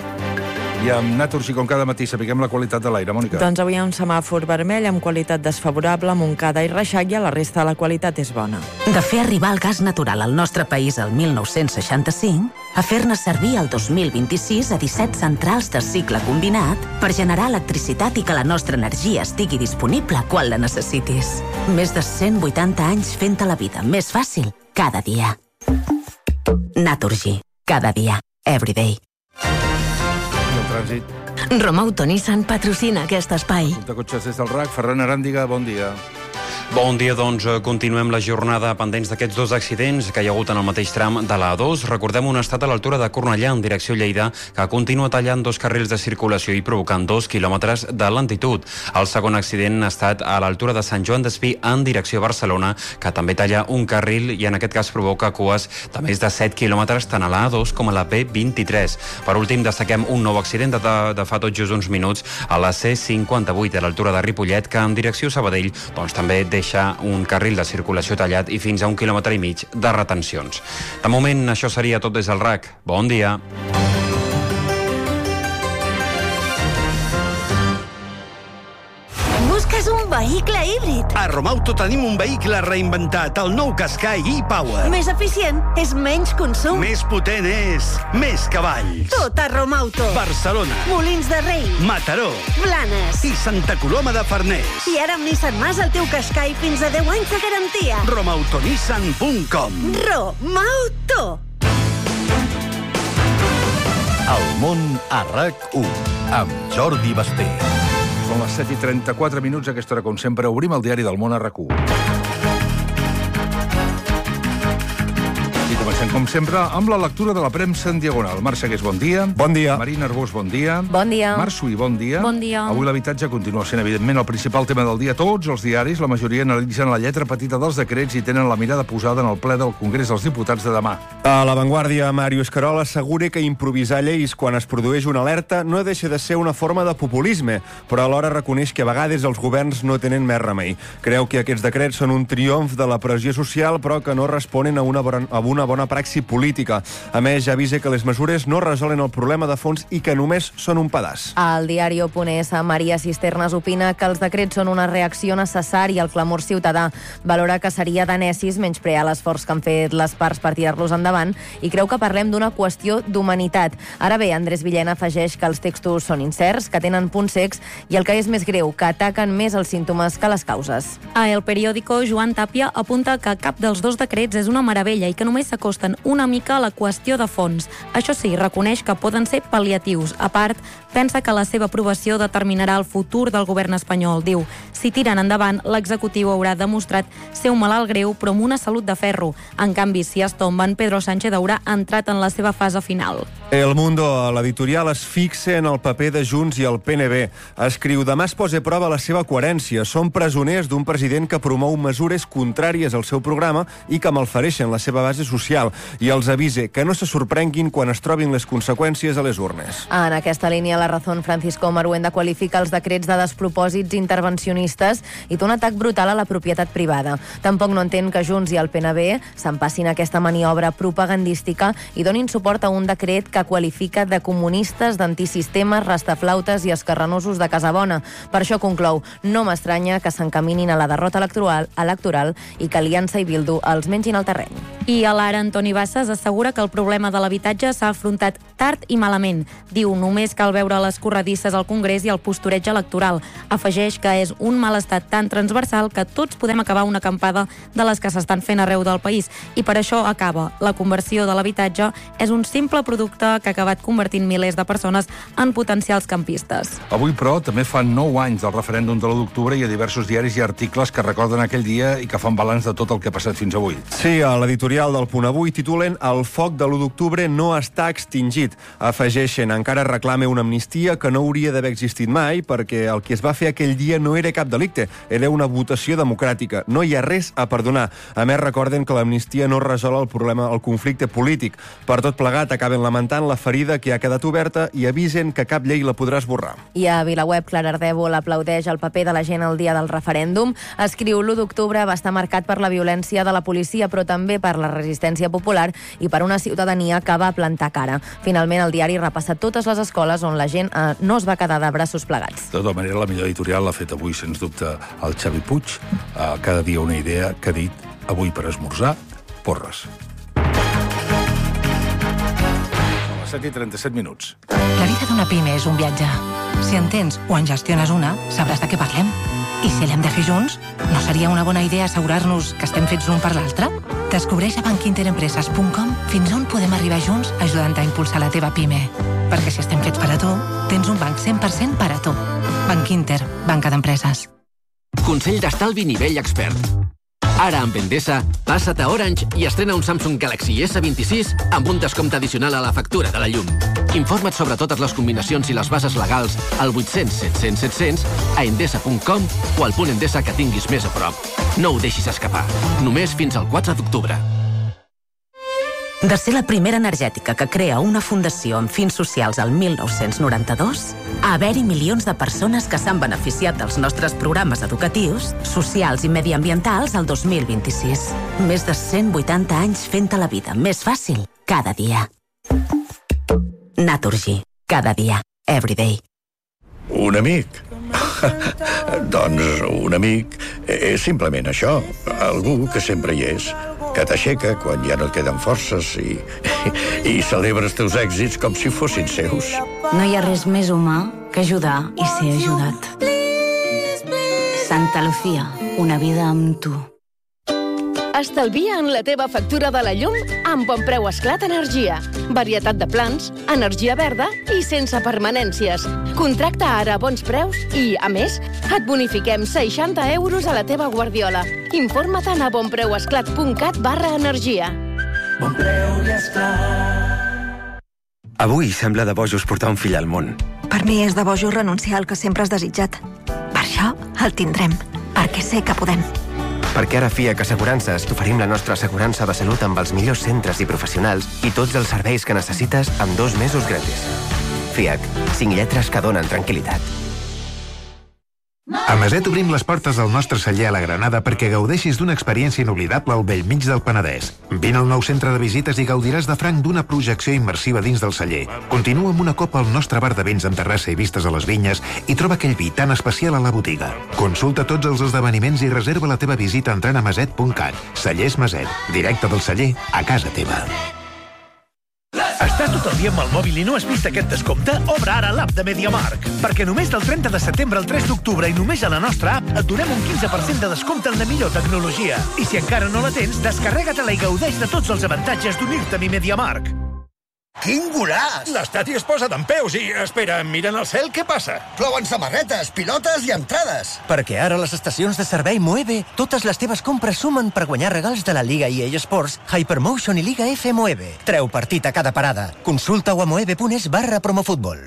Speaker 2: I amb Naturgy, com cada matí, sapiguem la qualitat de l'aire, Mònica.
Speaker 10: Doncs avui hi ha un semàfor vermell amb qualitat desfavorable a Montcada i Reixac, i a la resta de la qualitat és bona.
Speaker 15: De fer arribar el gas natural al nostre país el 1965 a fer-ne servir el 2026 a 17 centrals de cicle combinat per generar electricitat i que la nostra energia estigui disponible quan la necessitis. Més de 180 anys fent-te la vida més fàcil cada dia. Naturgy. Cada dia. Everyday.
Speaker 2: Trànsit.
Speaker 19: Romauto Nissan patrocina aquest espai.
Speaker 2: De cotxes des del RAC. Ferran Aràndiga, bon dia.
Speaker 16: Bon dia, doncs continuem la jornada pendents d'aquests dos accidents que hi ha hagut en el mateix tram de la A2. Recordem un estat a l'altura de Cornellà en direcció Lleida que continua tallant 2 carrils de circulació i provocant 2 quilòmetres de lentitud. El segon accident ha estat a l'altura de Sant Joan d'Espí en direcció a Barcelona, que també talla un carril i en aquest cas provoca cues de més de 7 quilòmetres tant a la A2 com a la B23. Per últim, destaquem un nou accident de fa tot just uns minuts a la C58 a l'altura de Ripollet, que en direcció Sabadell doncs també deixa un carril de circulació tallat i fins a 1,5 quilòmetres de retencions. De moment, això seria tot des del RAC. Bon dia.
Speaker 6: Busques un vehicle híbrid?
Speaker 9: A Romauto tenim un vehicle reinventat, el nou Qashqai e-Power.
Speaker 6: Més eficient, és menys consum.
Speaker 9: Més potent és més cavalls.
Speaker 6: Tot a Romauto.
Speaker 9: Barcelona.
Speaker 6: Molins de Rei.
Speaker 9: Mataró.
Speaker 6: Blanes.
Speaker 9: I Santa Coloma de Farners.
Speaker 6: I ara amb Nissan Mas el teu Qashqai fins a 10 anys de garantia.
Speaker 9: Romautonissan.com.
Speaker 6: Romauto.
Speaker 17: El món a RAC1 amb Jordi Basté.
Speaker 2: Són les 7:34, a aquesta hora, com sempre, obrim el diari del món a RAC1. I comencem, com sempre, amb la lectura de la premsa en diagonal. Marc Segués, bon dia.
Speaker 18: Bon dia.
Speaker 2: Marina Arbós, bon dia.
Speaker 31: Bon dia.
Speaker 2: Marc Suí, bon dia.
Speaker 31: Bon dia.
Speaker 2: Avui l'habitatge continua sent, evidentment, el principal tema del dia. Tots els diaris, la majoria, analitzen la lletra petita dels decrets i tenen la mirada posada en el ple del Congrés dels Diputats de demà.
Speaker 18: A La Vanguardia, Màrius Querol assegura que improvisar lleis quan es produeix una alerta no deixa de ser una forma de populisme, però alhora reconeix que a vegades els governs no tenen més remei. Creu que aquests decrets són un triomf de la pressió social, però que no responen a una bona praxi política. A més, ja avisa que les mesures no resolen el problema de fons i que només són un pedaç.
Speaker 31: Al diari Oponés, Maria Cisternas opina que els decrets són una reacció necessària al clamor ciutadà. Valora que seria de necis menysprear l'esforç que han fet les parts per tirar-los endavant i creu que parlem d'una qüestió d'humanitat. Ara bé, Andrés Villena afegeix que els textos són incerts, que tenen punts secs i el que és més greu, que ataquen més els símptomes que les causes.
Speaker 32: A El Periódico, Joan Tàpia apunta que cap dels dos decrets és una meravella i que només s'acosten una mica a la qüestió de fons. Això sí, reconeix que poden ser pal·liatius. A part, pensa que la seva aprovació determinarà el futur del govern espanyol. Diu, si tiren endavant, l'executiu haurà demostrat ser un malalt greu però amb una salut de ferro. En canvi, si es tomben, Pedro Sánchez haurà entrat en la seva fase final.
Speaker 18: El Mundo, l'editorial, es fixa en el paper de Junts i el PNB. Escriu: demà es posa a prova la seva coherència. Són presoners d'un president que promou mesures contràries al seu programa i que malfereixen la seva base social. I els avise que no se sorprenguin quan es trobin les conseqüències a les urnes.
Speaker 31: En aquesta línia, la Razón, Francisco Maruenda qualifica els decrets de despropòsits intervencionistes i d'un atac brutal a la propietat privada. Tampoc no entén que Junts i el PNB s'empassin aquesta maniobra propagandística i donin suport a un decret que qualifica de comunistes, d'antisistemes, rastaflautes i escarranosos de casa bona. Per això conclou: no m'estranya que s'encaminin a la derrota electoral i que Aliança i Bildu els mengin al terreny.
Speaker 32: I a l'ara, Antoni Bassas assegura que el problema de l'habitatge s'ha afrontat tard i malament. Diu: només cal veure les corredisses al Congrés i el postureig electoral. Afegeix que és un mal estat tan transversal que tots podem acabar una acampada de les que s'estan fent arreu del país. I per això acaba. La conversió de l'habitatge és un simple producte que ha acabat convertint milers de persones en potencials campistes.
Speaker 2: Avui, però, també fa 9 anys del referèndum de l'1 d'octubre i a diversos diaris hi ha articles que recorden aquell dia i que fan balanç de tot el que ha passat fins avui.
Speaker 18: Sí, a l'editorial del Punt Avui titulen: el foc de l'1 d'octubre no està extingit. Afegeixen: encara reclama una amnistia que no hauria d'haver existit mai perquè el que es va fer aquell dia no era cap delicte, era una votació democràtica. No hi ha res a perdonar. A més, recorden que l'amnistia no resol el problema, el conflicte polític. Per tot plegat, acaben lamentant la ferida que ha quedat oberta i avisen que cap llei la podrà esborrar.
Speaker 31: I a VilaWeb, Clara Ardèvol aplaudeix el paper de la gent el dia del referèndum. Escriu: l'1 d'octubre va estar marcat per la violència de la policia, però també per la resistència popular i per una ciutadania que va plantar cara. Finalment, el diari repassa totes les escoles on la gent no es va quedar de braços plegats.
Speaker 2: De tota manera, la millor editorial l'ha fet avui, sens dubte, el Xavi Puig. Cada dia una idea que ha dit: avui per esmorzar, porres. 7:37.
Speaker 1: La vida d'una pime és un viatge. Si en tens o en gestiones una, sabràs de què parlem. I si l'hem de fer junts, no seria una bona idea assegurar-nos que estem fets l'un per l'altre? Descobreix a bankinterempreses.com fins on podem arribar junts ajudant a impulsar la teva pime. Perquè si estem fets per a tu, tens un banc 100% per a tu. Banc Inter, banca d'empreses.
Speaker 3: Consell d'estalvi nivell expert. Ara, amb Endesa, passa't a Orange i estrena un Samsung Galaxy S26 amb un descompte addicional a la factura de la llum. Informa't sobre totes les combinacions i les bases legals al 800 700 700 a endesa.com o al punt Endesa que tinguis més a prop. No ho deixis escapar. Només fins al 4 d'octubre.
Speaker 15: De ser la primera energètica que crea una fundació amb fins socials al 1992, a haver-hi milions de persones que s'han beneficiat dels nostres programes educatius, socials i mediambientals al 2026. Més de 180 anys fent-te la vida més fàcil cada dia. Naturgy. Cada dia. Everyday.
Speaker 17: Un amic? Doncs un amic és simplement això. Algú que sempre hi és, que t'aixeca quan ja no et queden forces i celebra els teus èxits com si fossin seus.
Speaker 4: No hi ha res més humà que ajudar i ser ajudat. Santa Lucía, una vida amb tu.
Speaker 5: Estalvia en la teva factura de la llum amb Bonpreu Esclat Energia. Varietat de plans, energia verda i sense permanències. Contracta ara a bons preus i, a més, et bonifiquem 60 euros a la teva guardiola. Informa't a bonpreuesclat.cat/energia.
Speaker 7: Bonpreu i Esclat. Avui sembla de bojos portar un fill al món.
Speaker 20: Per mi és de bojos renunciar al que sempre has desitjat. Per això el tindrem, perquè sé que podem.
Speaker 7: Perquè ara a FIAC Assegurances t'oferim la nostra assegurança de salut amb els millors centres i professionals i tots els serveis que necessites amb 2 mesos gratis. FIAC, 5 lletres que donen tranquil·litat.
Speaker 21: A Maset obrim les portes del nostre celler a la Granada perquè gaudeixis d'una experiència inoblidable al bell mig del Penedès. Vine al nou centre de visites i gaudiràs de franc d'una projecció immersiva dins del celler. Continua amb una copa al nostre bar de vins amb terrassa i vistes a les vinyes i troba aquell vi tan especial a la botiga. Consulta tots els esdeveniments i reserva la teva visita entrant a maset.cat. Cellers Maset, directe del celler a casa teva.
Speaker 22: Estàs tot el dia amb el mòbil i no has vist aquest descompte? Obre ara l'app de MediaMarkt. Perquè només del 30 de setembre al 3 d'octubre i només a la nostra app et donem un 15% de descompte en la millor tecnologia. I si encara no la tens, descarrega-te-la i gaudeix de tots els avantatges d'unir-te a MediaMarkt.
Speaker 8: Quin golaç!
Speaker 22: L'estadi es posa dempeus i, espera, miren al cel, què passa?
Speaker 8: Plouen samarretes, pilotes i entrades.
Speaker 11: Perquè ara a les estacions de servei Moeve, totes les teves compres sumen per guanyar regals de la Liga EA Sports, Hypermotion i Liga F Moeve. Treu partit a cada parada. Consulta-ho a moeve.es/promofutbol.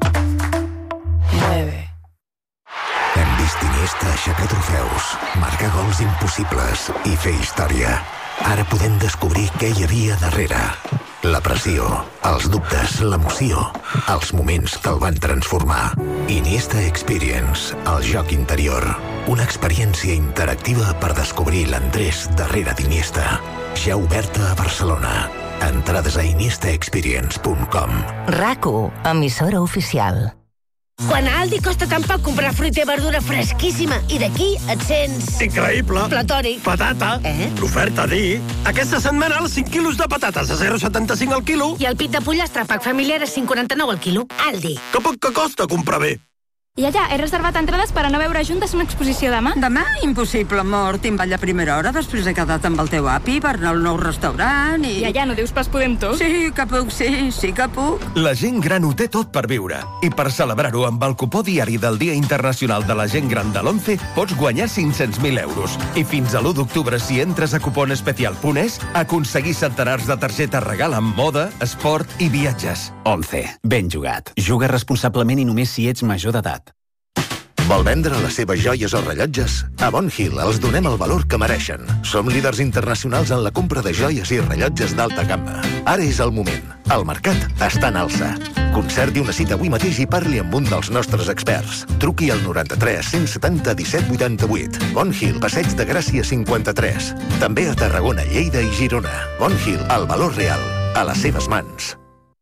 Speaker 12: Moeve. Hem vist Iniesta aixecar trofeus, marcar gols impossibles i fer història. Ara podem descobrir què hi havia darrere. La pressió, els dubtes, l'emoció, els moments que el van transformar. Iniesta Experience, el joc interior. Una experiència interactiva per descobrir l'Andrés darrere d'Iniesta. Ja oberta a Barcelona. Entrades a iniestaexperience.com.
Speaker 15: RAC1, emissora oficial.
Speaker 14: Quan a Aldi costa tan poc comprar fruita i verdura fresquíssima i d'aquí et sents...
Speaker 22: Increïble!
Speaker 14: Platòric.
Speaker 22: Patata. L'oferta dir. Aquesta setmana els 5 quilos de patates a 0,75 al quilo.
Speaker 14: I el pit de pollastre pack familiar a 5,49 al quilo. Aldi.
Speaker 22: Que poc que costa comprar bé.
Speaker 23: I allà, he reservat entrades per a no veure juntes una exposició demà.
Speaker 24: Demà? Impossible, amor. Te'n vaig a primera hora, després he quedat amb el teu api per anar al nou restaurant i...
Speaker 23: I allà no dius pas podem tots?
Speaker 24: Sí que puc, sí que puc.
Speaker 22: La gent gran ho té tot per viure. I per celebrar-ho amb el cupó diari del Dia Internacional de la Gent Gran de l'11 pots guanyar 500.000 euros. I fins a l'1 d'octubre, si entres a cuponespecial.es, aconseguir centenars de targetes regal amb moda, esport i viatges.
Speaker 25: 11. Ben jugat. Juga responsablement i només si ets major d'edat.
Speaker 21: Vol vendre les seves joies o rellotges? A Bon Hill els donem el valor que mereixen. Som líders internacionals en la compra de joies i rellotges d'alta gamma. Ara és el moment. El mercat està en alça. Concerti una cita avui mateix i parli amb un dels nostres experts. Truqui al 93 170 17 88. Bon Hill, Passeig de Gràcia 53. També a Tarragona, Lleida i Girona. Bon Hill, el valor real, a les seves mans.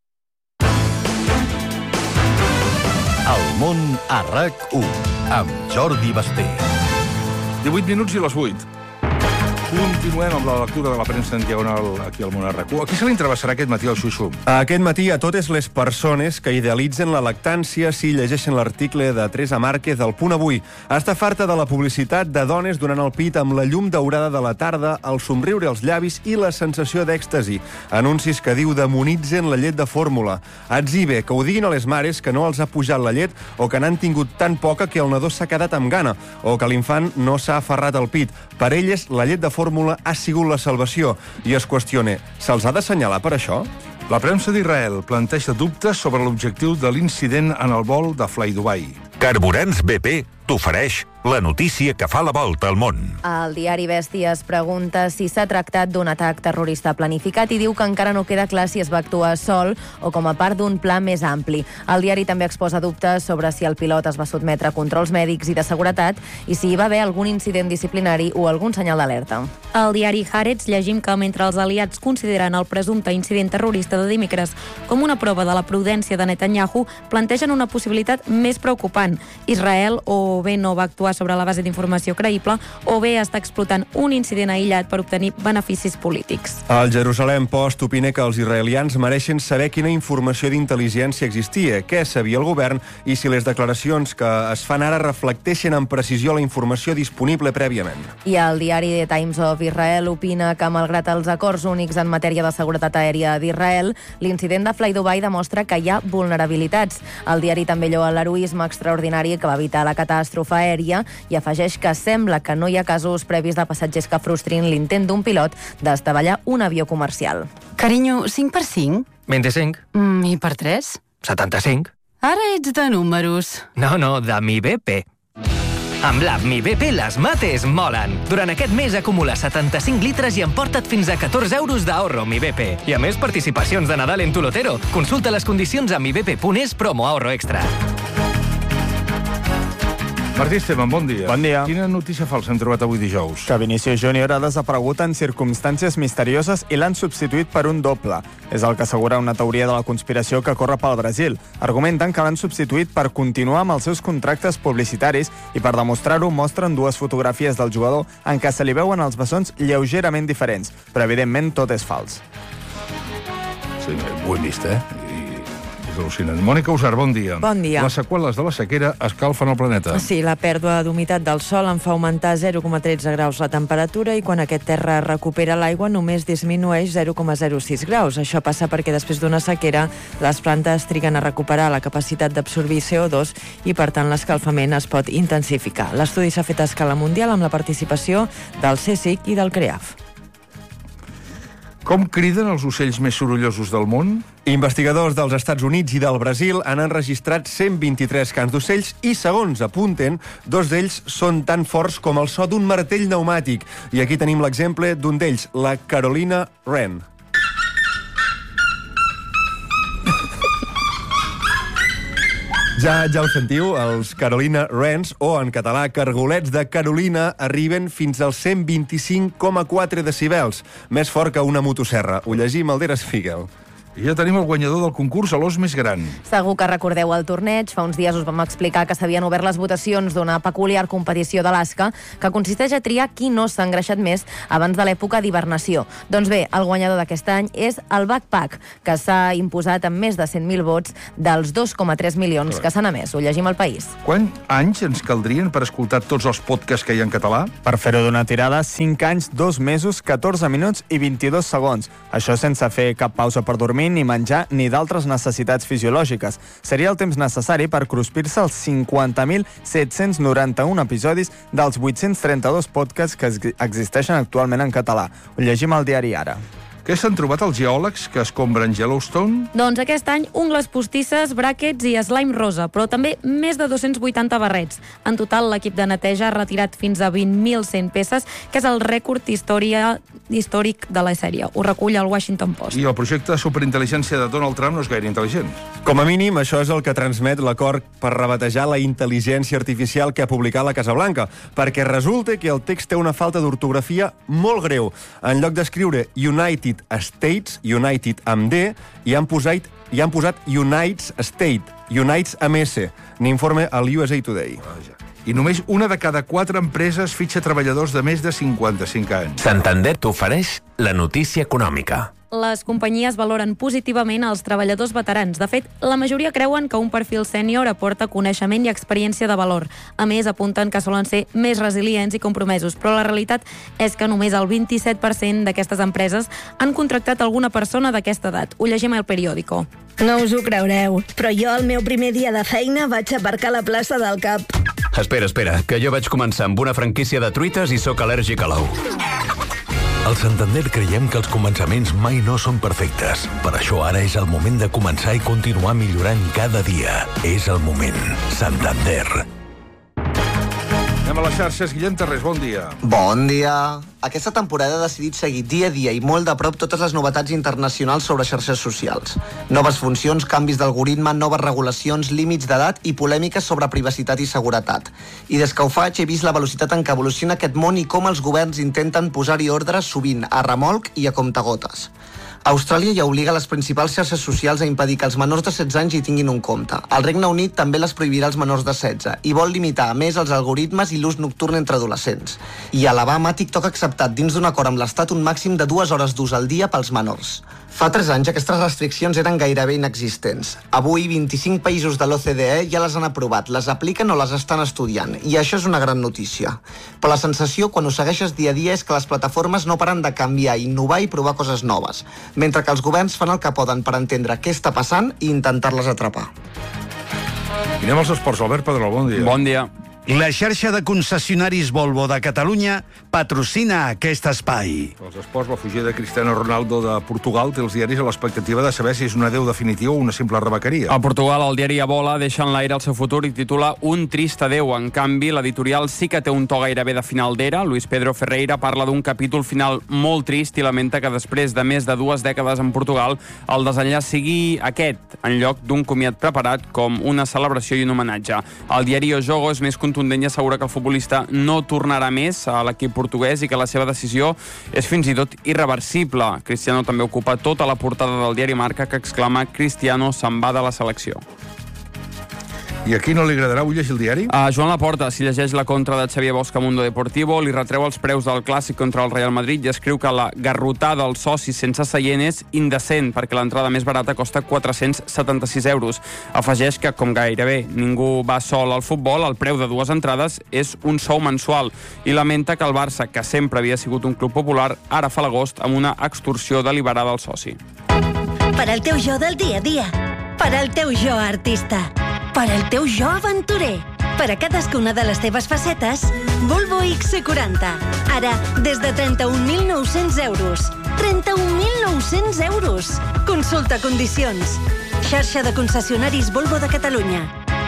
Speaker 2: El món a RAC1, amb Jordi Basté. 18 minuts i les 8. Continuem amb la lectura de la premsa en diagonal aquí al món a RAC1. A qui se li entrevessarà aquest matí al Xuxu?
Speaker 18: Aquest matí a totes les persones que idealitzen la lactància si llegeixen l'article de Teresa Márquez al Punt Avui. Està farta de la publicitat de dones donant el pit amb la llum daurada de la tarda, el somriure als llavis i la sensació d'èxtasi. Anuncis que diu demonitzen la llet de fórmula. Atzibe, que ho diguin a les mares que no els ha pujat la llet o que n'han tingut tan poca que el nadó s'ha quedat amb gana o que l'infant no s'ha aferrat al pit. Per elles, la llet de fórmula ha sigut la salvació i es qüestiona, se'ls ha d'assenyalar per això?
Speaker 2: La premsa d'Israel planteja dubtes sobre l'objectiu de l'incident en el vol de Fly Dubai.
Speaker 26: Carburants BP t'ofereix la notícia que fa la volta al món.
Speaker 31: El diari Bèstia es pregunta si s'ha tractat d'un atac terrorista planificat i diu que encara no queda clar si es va actuar sol o com a part d'un pla més ampli. El diari també exposa dubtes sobre si el pilot es va sotmetre a controls mèdics i de seguretat i si hi va haver algun incident disciplinari o algun senyal d'alerta.
Speaker 32: Al diari Haaretz llegim que mentre els aliats consideren el presumpte incident terrorista de dimecres com una prova de la prudència de Netanyahu, plantegen una possibilitat més preocupant. Israel o bé no va actuar sobre la base d'informació creïble o bé està explotant un incident aïllat per obtenir beneficis polítics.
Speaker 18: El Jerusalem Post opina que els israelians mereixen saber quina informació d'intel·ligència existia, què sabia el govern i si les declaracions que es fan ara reflecteixen amb precisió la informació disponible prèviament.
Speaker 31: I el diari The Times of Israel opina que, malgrat els acords únics en matèria de seguretat aèria d'Israel, l'incident de Fly Dubai demostra que hi ha vulnerabilitats. El diari també lloa l'heroisme extraordinari que va evitar la catàstrofe aèria i afegeix que sembla que no hi ha casos previs de passatgers que frustrin l'intent d'un pilot d'estavellar un avió comercial.
Speaker 27: Carinyo, 5 per 5?
Speaker 28: 25.
Speaker 27: I per 3?
Speaker 28: 75.
Speaker 27: Ara ets de números.
Speaker 28: No, de Mi BP. Amb l'app Mi BP les mates molen. Durant aquest mes acumula 75 litres i emporta't fins a 14 euros d'ahorro Mi BP. I a més, participacions de Nadal en tu lotero. Consulta les condicions a mibp.es promo ahorro extra.
Speaker 2: Martí Esteban, bon dia.
Speaker 29: Bon dia.
Speaker 2: Quina notícia falsa hem trobat avui dijous?
Speaker 29: Que Vinícius Júnior ha desaparegut en circumstàncies misterioses i l'han substituït per un doble. És el que assegura una teoria de la conspiració que corre pel Brasil. Argumenten que l'han substituït per continuar amb els seus contractes publicitaris i per demostrar-ho mostren dues fotografies del jugador en què se li veuen els bessons lleugerament diferents, però evidentment tot és fals.
Speaker 2: Sí, ho hem vist, al·lucinant. Mònica Usar, bon dia.
Speaker 1: Bon dia.
Speaker 2: Les seqüeles de la sequera escalfen el planeta.
Speaker 1: Sí, la pèrdua d'humitat del sol en fa augmentar 0,13 graus la temperatura i quan aquest terra recupera l'aigua només disminueix 0,06 graus. Això passa perquè després d'una sequera les plantes triguen a recuperar la capacitat d'absorbir CO2 i per tant l'escalfament es pot intensificar. L'estudi s'ha fet a escala mundial amb la participació del CSIC i del CREAF.
Speaker 2: Com criden els ocells més sorollosos del món?
Speaker 18: Investigadors dels Estats Units i del Brasil han enregistrat 123 cants d'ocells i, segons apunten, 2 d'ells són tan forts com el so d'un martell pneumàtic. I aquí tenim l'exemple d'un d'ells, la Carolina Wren. Ja ho sentiu, els Carolina Wrens, o en català cargolets de Carolina, arriben fins als 125,4 decibels, més fort que una motosserra. Ho llegim al Der Spiegel.
Speaker 2: I ja tenim el guanyador del concurs a l'os més gran.
Speaker 31: Segur que recordeu el torneig. Fa uns dies us vam explicar que s'havien obert les votacions d'una peculiar competició d'Alaska que consisteix a triar qui no s'ha engreixat més abans de l'època d'hibernació. Doncs bé, el guanyador d'aquest any és el Backpack, que s'ha imposat amb més de 100.000 vots dels 2,3 milions que s'han emès. Ho llegim al País.
Speaker 2: Quants anys ens caldrien per escoltar tots els podcasts que hi ha en català?
Speaker 29: Per fer-ho d'una tirada, 5 anys, 2 mesos, 14 minuts i 22 segons. Això sense fer cap pausa per dormir, ni menjar, ni d'altres necessitats fisiològiques. Seria el temps necessari per cruspir-se els 50.791 episodis dels 832 podcasts que existeixen actualment en català. Ho llegim al diari Ara.
Speaker 2: Què s'han trobat els geòlegs que escombren Yellowstone?
Speaker 32: Doncs aquest any, ungles postisses, bràquets i slime rosa, però també més de 280 barrets. En total, l'equip de neteja ha retirat fins a 20.100 peces, que és el rècord històric de la sèrie. Ho recull el Washington Post.
Speaker 2: I el projecte de superintel·ligència de Donald Trump no és gaire intel·ligent.
Speaker 18: Com a mínim, això és el que transmet l'acord per rebatejar la intel·ligència artificial que ha publicat la Casa Blanca, perquè resulta que el text té una falta d'ortografia molt greu. En lloc d'escriure United States, United amb D, hi han posat Unites State, Unites amb S, n'informa el USA Today.
Speaker 2: I només una de cada 4 empreses fitxa treballadors de més de 55 anys.
Speaker 3: Santander t'ofereix la notícia econòmica.
Speaker 32: Les companyies valoren positivament els treballadors veterans. De fet, la majoria creuen que un perfil sènior aporta coneixement i experiència de valor. A més, apunten que solen ser més resilients i compromesos, però la realitat és que només el 27% d'aquestes empreses han contractat alguna persona d'aquesta edat. Ho llegim al Periódico.
Speaker 14: No us ho creureu, però jo el meu primer dia de feina vaig aparcar a la plaça del Cap.
Speaker 25: Espera, que jo vaig començar amb una franquícia de truites i sóc al·lèrgic a l'ou.
Speaker 12: Al Santander creiem que els començaments mai no són perfectes. Per això ara és el moment de començar i continuar millorant cada dia. És el moment. Santander.
Speaker 2: Anem a les xarxes. Guillem Terrés, bon dia.
Speaker 4: Bon dia. Aquesta temporada he decidit seguir dia a dia i molt de prop totes les novetats internacionals sobre xarxes socials. Noves funcions, canvis d'algoritme, noves regulacions, límits d'edat i polèmiques sobre privacitat i seguretat. I des que ho faig he vist la velocitat en què evoluciona aquest món i com els governs intenten posar-hi ordre sovint a remolc i a comptagotes. Austràlia ja obliga les principals xarxes socials a impedir que els menors de 16 anys hi tinguin un compte. El Regne Unit també les prohibirà als menors de 16 i vol limitar a més els algoritmes i l'ús nocturn entre adolescents. I a Alabama, TikTok ha acceptat dins d'un acord amb l'Estat un màxim de 2 hores d'ús al dia pels menors. Fa 3 anys aquestes restriccions eren gairebé inexistents. Avui 25 països de l'OCDE ja les han aprovat, les apliquen o les estan estudiant, i això és una gran notícia. Però la sensació quan ho segueixes dia a dia és que les plataformes no paren de canviar, innovar i provar coses noves, mentre que els governs fan el que poden per entendre què està passant i intentar-les atrapar.
Speaker 2: I anem als esports. Albert Pedrol, bon dia.
Speaker 5: Bon dia. La xarxa de concessionaris Volvo de Catalunya patrocina aquest espai.
Speaker 2: Els esports, la fugida de Cristiano Ronaldo de Portugal té els diaris a l'expectativa de saber si és un adeu definitiu o una simple rebequeria.
Speaker 6: A Portugal, el diari Abola deixa en l'aire el seu futur i titula Un trist adeu. En canvi, l'editorial sí que té un to gairebé de final d'era. Luis Pedro Ferreira parla d'un capítol final molt trist i lamenta que després de més de 2 dècades en Portugal el desenllaç sigui aquest, en lloc d'un comiat preparat com una celebració i un homenatge. El diari O Jogo és més contundent i assegura que el futbolista no tornarà més a l'equip portuguès i que la seva decisió és fins i tot irreversible. Cristiano també ocupa tota la portada del diari Marca, que exclama Cristiano se'n va de la selecció.
Speaker 2: I a qui no li agradarà? Vull llegir el diari?
Speaker 6: A Joan Laporta, si llegeix la contra de Xavier Bosch a Mundo Deportivo, li retreu els preus del Clàssic contra el Real Madrid i escriu que la garrotada dels socis sense seient és indecent, perquè l'entrada més barata costa 476 euros. Afegeix que, com gairebé ningú va sol al futbol, el preu de 2 entrades és un sou mensual i lamenta que el Barça, que sempre havia sigut un club popular, ara fa l'agost amb una extorsió deliberada al soci.
Speaker 7: Per al teu jo del dia a dia, per al teu jo artista, per al teu jo aventurer, per a cadascuna de les teves facetes, Volvo XC40. Ara, des de 31.900 euros. 31.900 euros! Consulta condicions. Xarxa de concessionaris Volvo de Catalunya.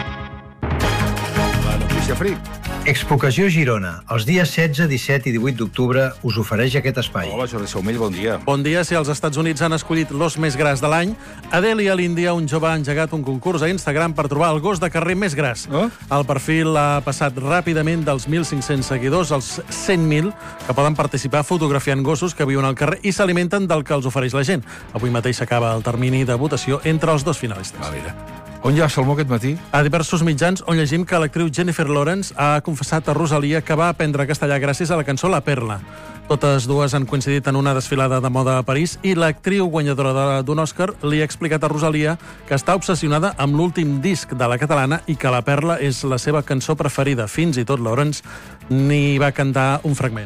Speaker 2: La notícia fric.
Speaker 8: Expocació Girona. Els dies 16, 17 i 18 d'octubre us ofereix aquest espai.
Speaker 2: Hola, Jordi Saumell, bon dia.
Speaker 9: Bon dia. Si els Estats Units han escollit l'os més gras de l'any, a Delhi, a l'Índia, un jove ha engegat un concurs a Instagram per trobar el gos de carrer més gras. El perfil ha passat ràpidament dels 1.500 seguidors als 100.000 que poden participar fotografiant gossos que viuen al carrer i s'alimenten del que els ofereix la gent. Avui mateix s'acaba el termini de votació entre els 2 finalistes.
Speaker 2: On hi ha Salmó aquest matí?
Speaker 9: A diversos mitjans on llegim que l'actriu Jennifer Lawrence ha confessat a Rosalia que va aprendre castellà gràcies a la cançó La Perla. Totes dues han coincidit en una desfilada de moda a París i l'actriu guanyadora d'un Òscar li ha explicat a Rosalia que està obsessionada amb l'últim disc de la catalana i que La Perla és la seva cançó preferida. Fins i tot Lawrence n'hi va cantar un fragment.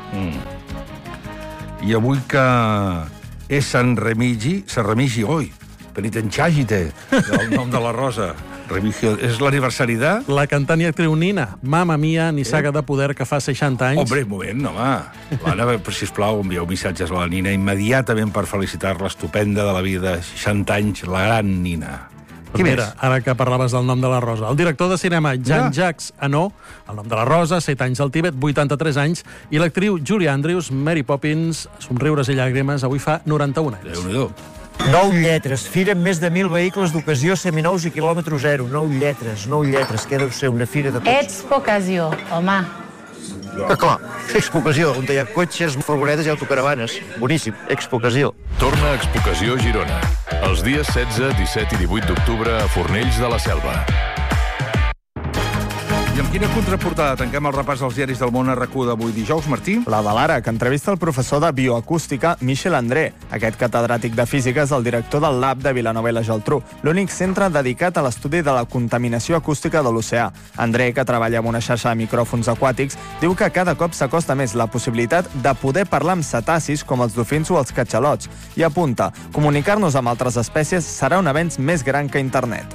Speaker 2: I avui que és Sant Remigi, penitenciagite, el nom de la Rosa. Remigio, és l'aniversari de...
Speaker 9: La cantant i actriu Nina, Mamma Mia, nissaga de poder que fa 60 anys.
Speaker 2: Hombre, un moment, home. L'Anna, sisplau, envieu missatges a la Nina immediatament per felicitar-la, estupenda de la vida, 60 anys, la gran Nina.
Speaker 9: Qui més? Ara que parlaves del nom de la Rosa. El director de cinema Jean-Jacques Annaud, el nom de la Rosa, 7 anys al Tíbet, 83 anys, i l'actriu Julie Andrews, Mary Poppins, somriures i llàgrimes, avui fa 91 anys.
Speaker 2: Déu-n'hi-do.
Speaker 10: 9 lletres, fira amb més de 1.000 vehicles d'ocasió seminous i quilòmetre zero. 9 lletres, que deu ser una fira de tots.
Speaker 11: Expocació, home.
Speaker 10: Que clar, Expocació, on hi ha cotxes, furgonetes i autocaravanes. Boníssim, Expocació.
Speaker 13: Torna a Expocació Girona. Els dies 16, 17 i 18 d'octubre a Fornells de la Selva.
Speaker 2: I amb quina contraportada tanquem el repàs dels diaris del món a RAC1 d'avui dijous, Martí?
Speaker 29: La de l'Ara, que entrevista el professor de bioacústica Michel André. Aquest catedràtic de física és el director del Lab de Vilanova i la Geltrú, l'únic centre dedicat a l'estudi de la contaminació acústica de l'oceà. André, que treballa amb una xarxa de micròfons aquàtics, diu que cada cop s'acosta més la possibilitat de poder parlar amb cetacis com els dofins o els catxalots. I apunta, comunicar-nos amb altres espècies serà un avenç més gran que internet.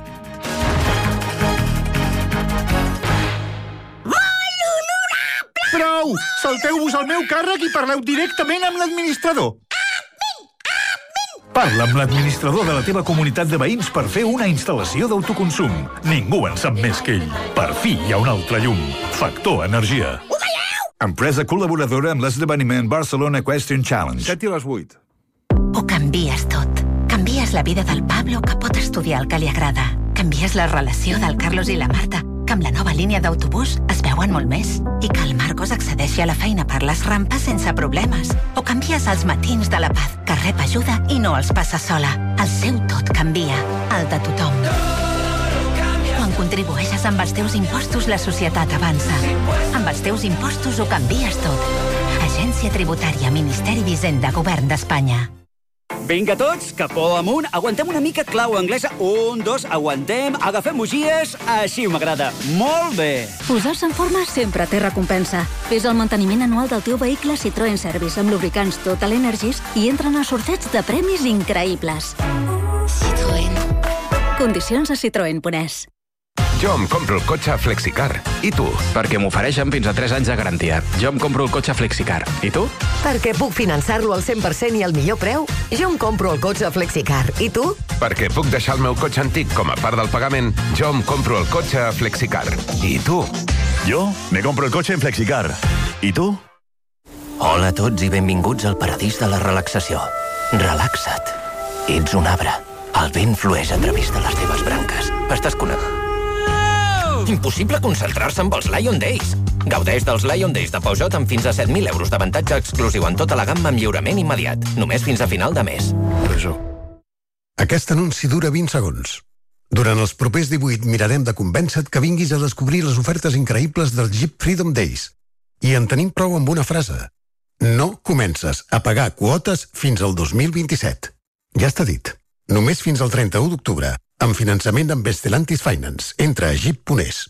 Speaker 21: Prou! Salteu-vos al meu càrrec i parleu directament amb l'administrador. Parla amb l'administrador de la teva comunitat de veïns per fer una instal·lació d'autoconsum. Ningú en sap més que ell. Per fi hi ha un altre llum. Factor Energia. Empresa col·laboradora amb l'esdeveniment Barcelona Equestrian Challenge.
Speaker 2: 7 i les 8.
Speaker 15: Ho canvies tot. Canvies la vida del Pablo, que pot estudiar el que li agrada. Canvies la relació del Carlos i la Marta, que amb la nova línia d'autobús es veuen molt més. I que el Marcos accedeixi a la feina per les rampes sense problemes. O canvies els matins de la Paz, que rep ajuda i no els passa sola. El seu tot canvia, el de tothom. Quan contribueixes amb els teus impostos, la societat avança. Amb els teus impostos ho canvies tot. Agència Tributària, Ministeri d'Hisenda, Govern d'Espanya.
Speaker 16: Vinga tots, capó amunt, aguantem una mica clau anglesa. 1, 2, aguantem, agafem bugies, així m'agrada. Molt bé.
Speaker 17: Posar-se en forma sempre té recompensa. Fes el manteniment anual del teu vehicle Citroën Service amb lubricants Total Energies i entren al sorteig de premis increïbles. Citroën. Condicions a citroen.es.
Speaker 3: Jo em compro el cotxe Flexicar. I tu?
Speaker 28: Perquè m'ofereixen fins a 3 anys de garantia. Jo em compro el cotxe Flexicar. I tu?
Speaker 19: Perquè puc finançar-lo al 100% i al millor preu. Jo em compro el cotxe Flexicar. I tu?
Speaker 3: Perquè puc deixar el meu cotxe antic com a part del pagament. Jo em compro el cotxe Flexicar. I tu?
Speaker 21: Jo me compro el cotxe en Flexicar. I tu?
Speaker 20: Hola a tots i benvinguts al paradís de la relaxació. Relaxa't. Ets un arbre. El vent flueix a través de les teves branques. Estàs connectat. Impossible concentrar-se amb els Lion Days. Gaudeix dels Lion Days de Peugeot amb fins a 7.000 euros d'avantatge exclusiu en tota la gamma amb lliurament immediat. Només fins a final de mes.
Speaker 12: Presó. Aquest anunci dura 20 segons.
Speaker 1: Durant els propers 18 mirarem de convèncer-te que vinguis a descobrir les ofertes increïbles del Jeep Freedom Days. I en tenim prou amb una frase. No comences a pagar quotes fins al 2027. Ja està dit. Només fins al 31 d'octubre. Amb finançament amb Stellantis Finance. Entra a jeep.es.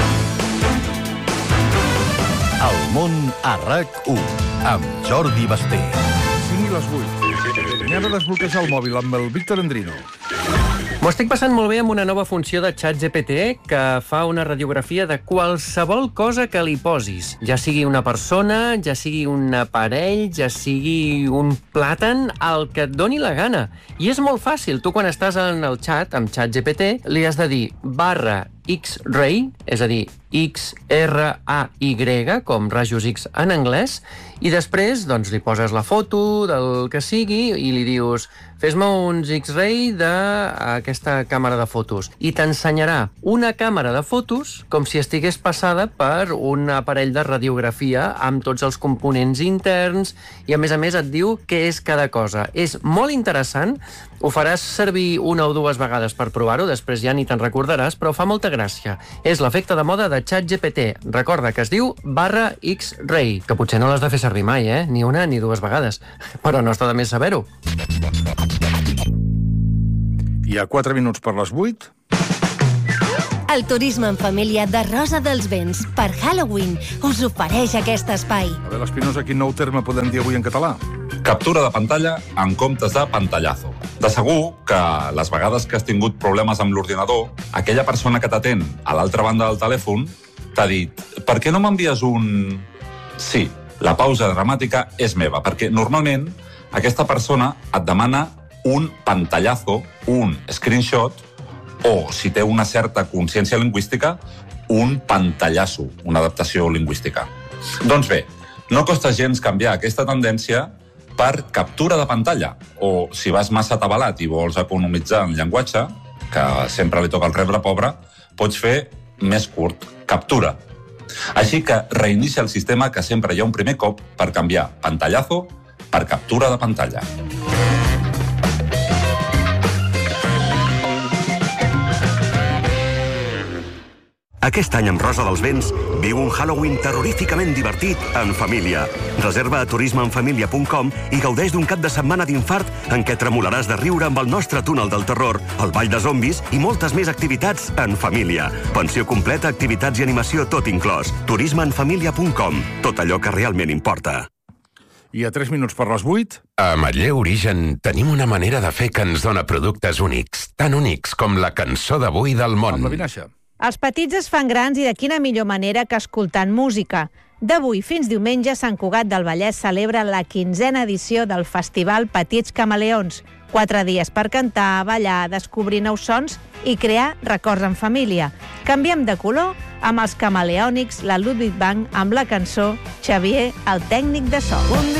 Speaker 11: El món a RAC1 amb Jordi Basté.
Speaker 2: 5 i les 8. Anem a desbloquejar el mòbil amb el Víctor Andrino.
Speaker 14: M'ho estic passant molt bé amb una nova funció de ChatGPT que fa una radiografia de qualsevol cosa que li posis. Ja sigui una persona, ja sigui un aparell, ja sigui un plàtan, el que et doni la gana. I és molt fàcil. Tu, quan estàs en el chat, amb ChatGPT, li has de dir /X-ray, és a dir, X-R-A-Y, com rajos X en anglès, i després doncs, li poses la foto del que sigui i li dius fes-me uns X-ray d'aquesta càmera de fotos. I t'ensenyarà una càmera de fotos com si estigués passada per un aparell de radiografia amb tots els components interns i, a més, et diu què és cada cosa. És molt interessant. Ho faràs servir una o dues vegades per provar-ho, després ja ni te'n recordaràs, però fa molta gràcia. És l'efecte de moda de ChatGPT. Recorda que es diu /X-ray, que potser no l'has de fer servir mai, ni una ni dues vegades. Però no està de més saber-ho.
Speaker 2: Hi ha 4 minuts per les 8.
Speaker 7: El turisme en família de Rosa dels Vents per Halloween us ofereix aquest espai.
Speaker 2: A veure, l'Espinosa, quin nou terme podem dir avui en català?
Speaker 18: Captura de pantalla en comptes de pantallazo. De segur que les vegades que has tingut problemes amb l'ordinador, aquella persona que t'atén a l'altra banda del telèfon t'ha dit per què no m'envies un... Sí, la pausa dramàtica és meva, perquè normalment aquesta persona et demana un pantallazo, un screenshot, o, si té una certa consciència lingüística, un pantallasso, una adaptació lingüística. Doncs bé, no costa gens canviar aquesta tendència per captura de pantalla, o si vas massa atabalat i vols economitzar en llenguatge, que sempre li toca el rebre pobre, pots fer més curt, captura. Així que reinicia el sistema, que sempre hi ha un primer cop per canviar pantallazo per captura de pantalla.
Speaker 22: Aquest any amb Rosa dels Vents viu un Halloween terroríficament divertit en família. Reserva a turismeenfamilia.com i gaudeix d'un cap de setmana d'infart en què tremolaràs de riure amb el nostre túnel del terror, el ball de zombis i moltes més activitats en família. Pensió completa, activitats i animació tot inclòs. turismeenfamilia.com. Tot allò que realment importa.
Speaker 2: I a 3 minuts per les 8...
Speaker 3: A Matller Origen tenim una manera de fer que ens dona productes únics, tan únics com la cançó d'avui del món.
Speaker 2: Amb la Vinaixa.
Speaker 23: Els petits es fan grans i de quina millor manera que escoltant música. D'avui fins diumenge, Sant Cugat del Vallès celebra la 15a edició del Festival Petits Camaleons. 4 dies per cantar, ballar, descobrir nous sons i crear records en família. Canviem de color amb els Camaleònics, la Ludwig Band, amb la cançó Xavier, el tècnic de so.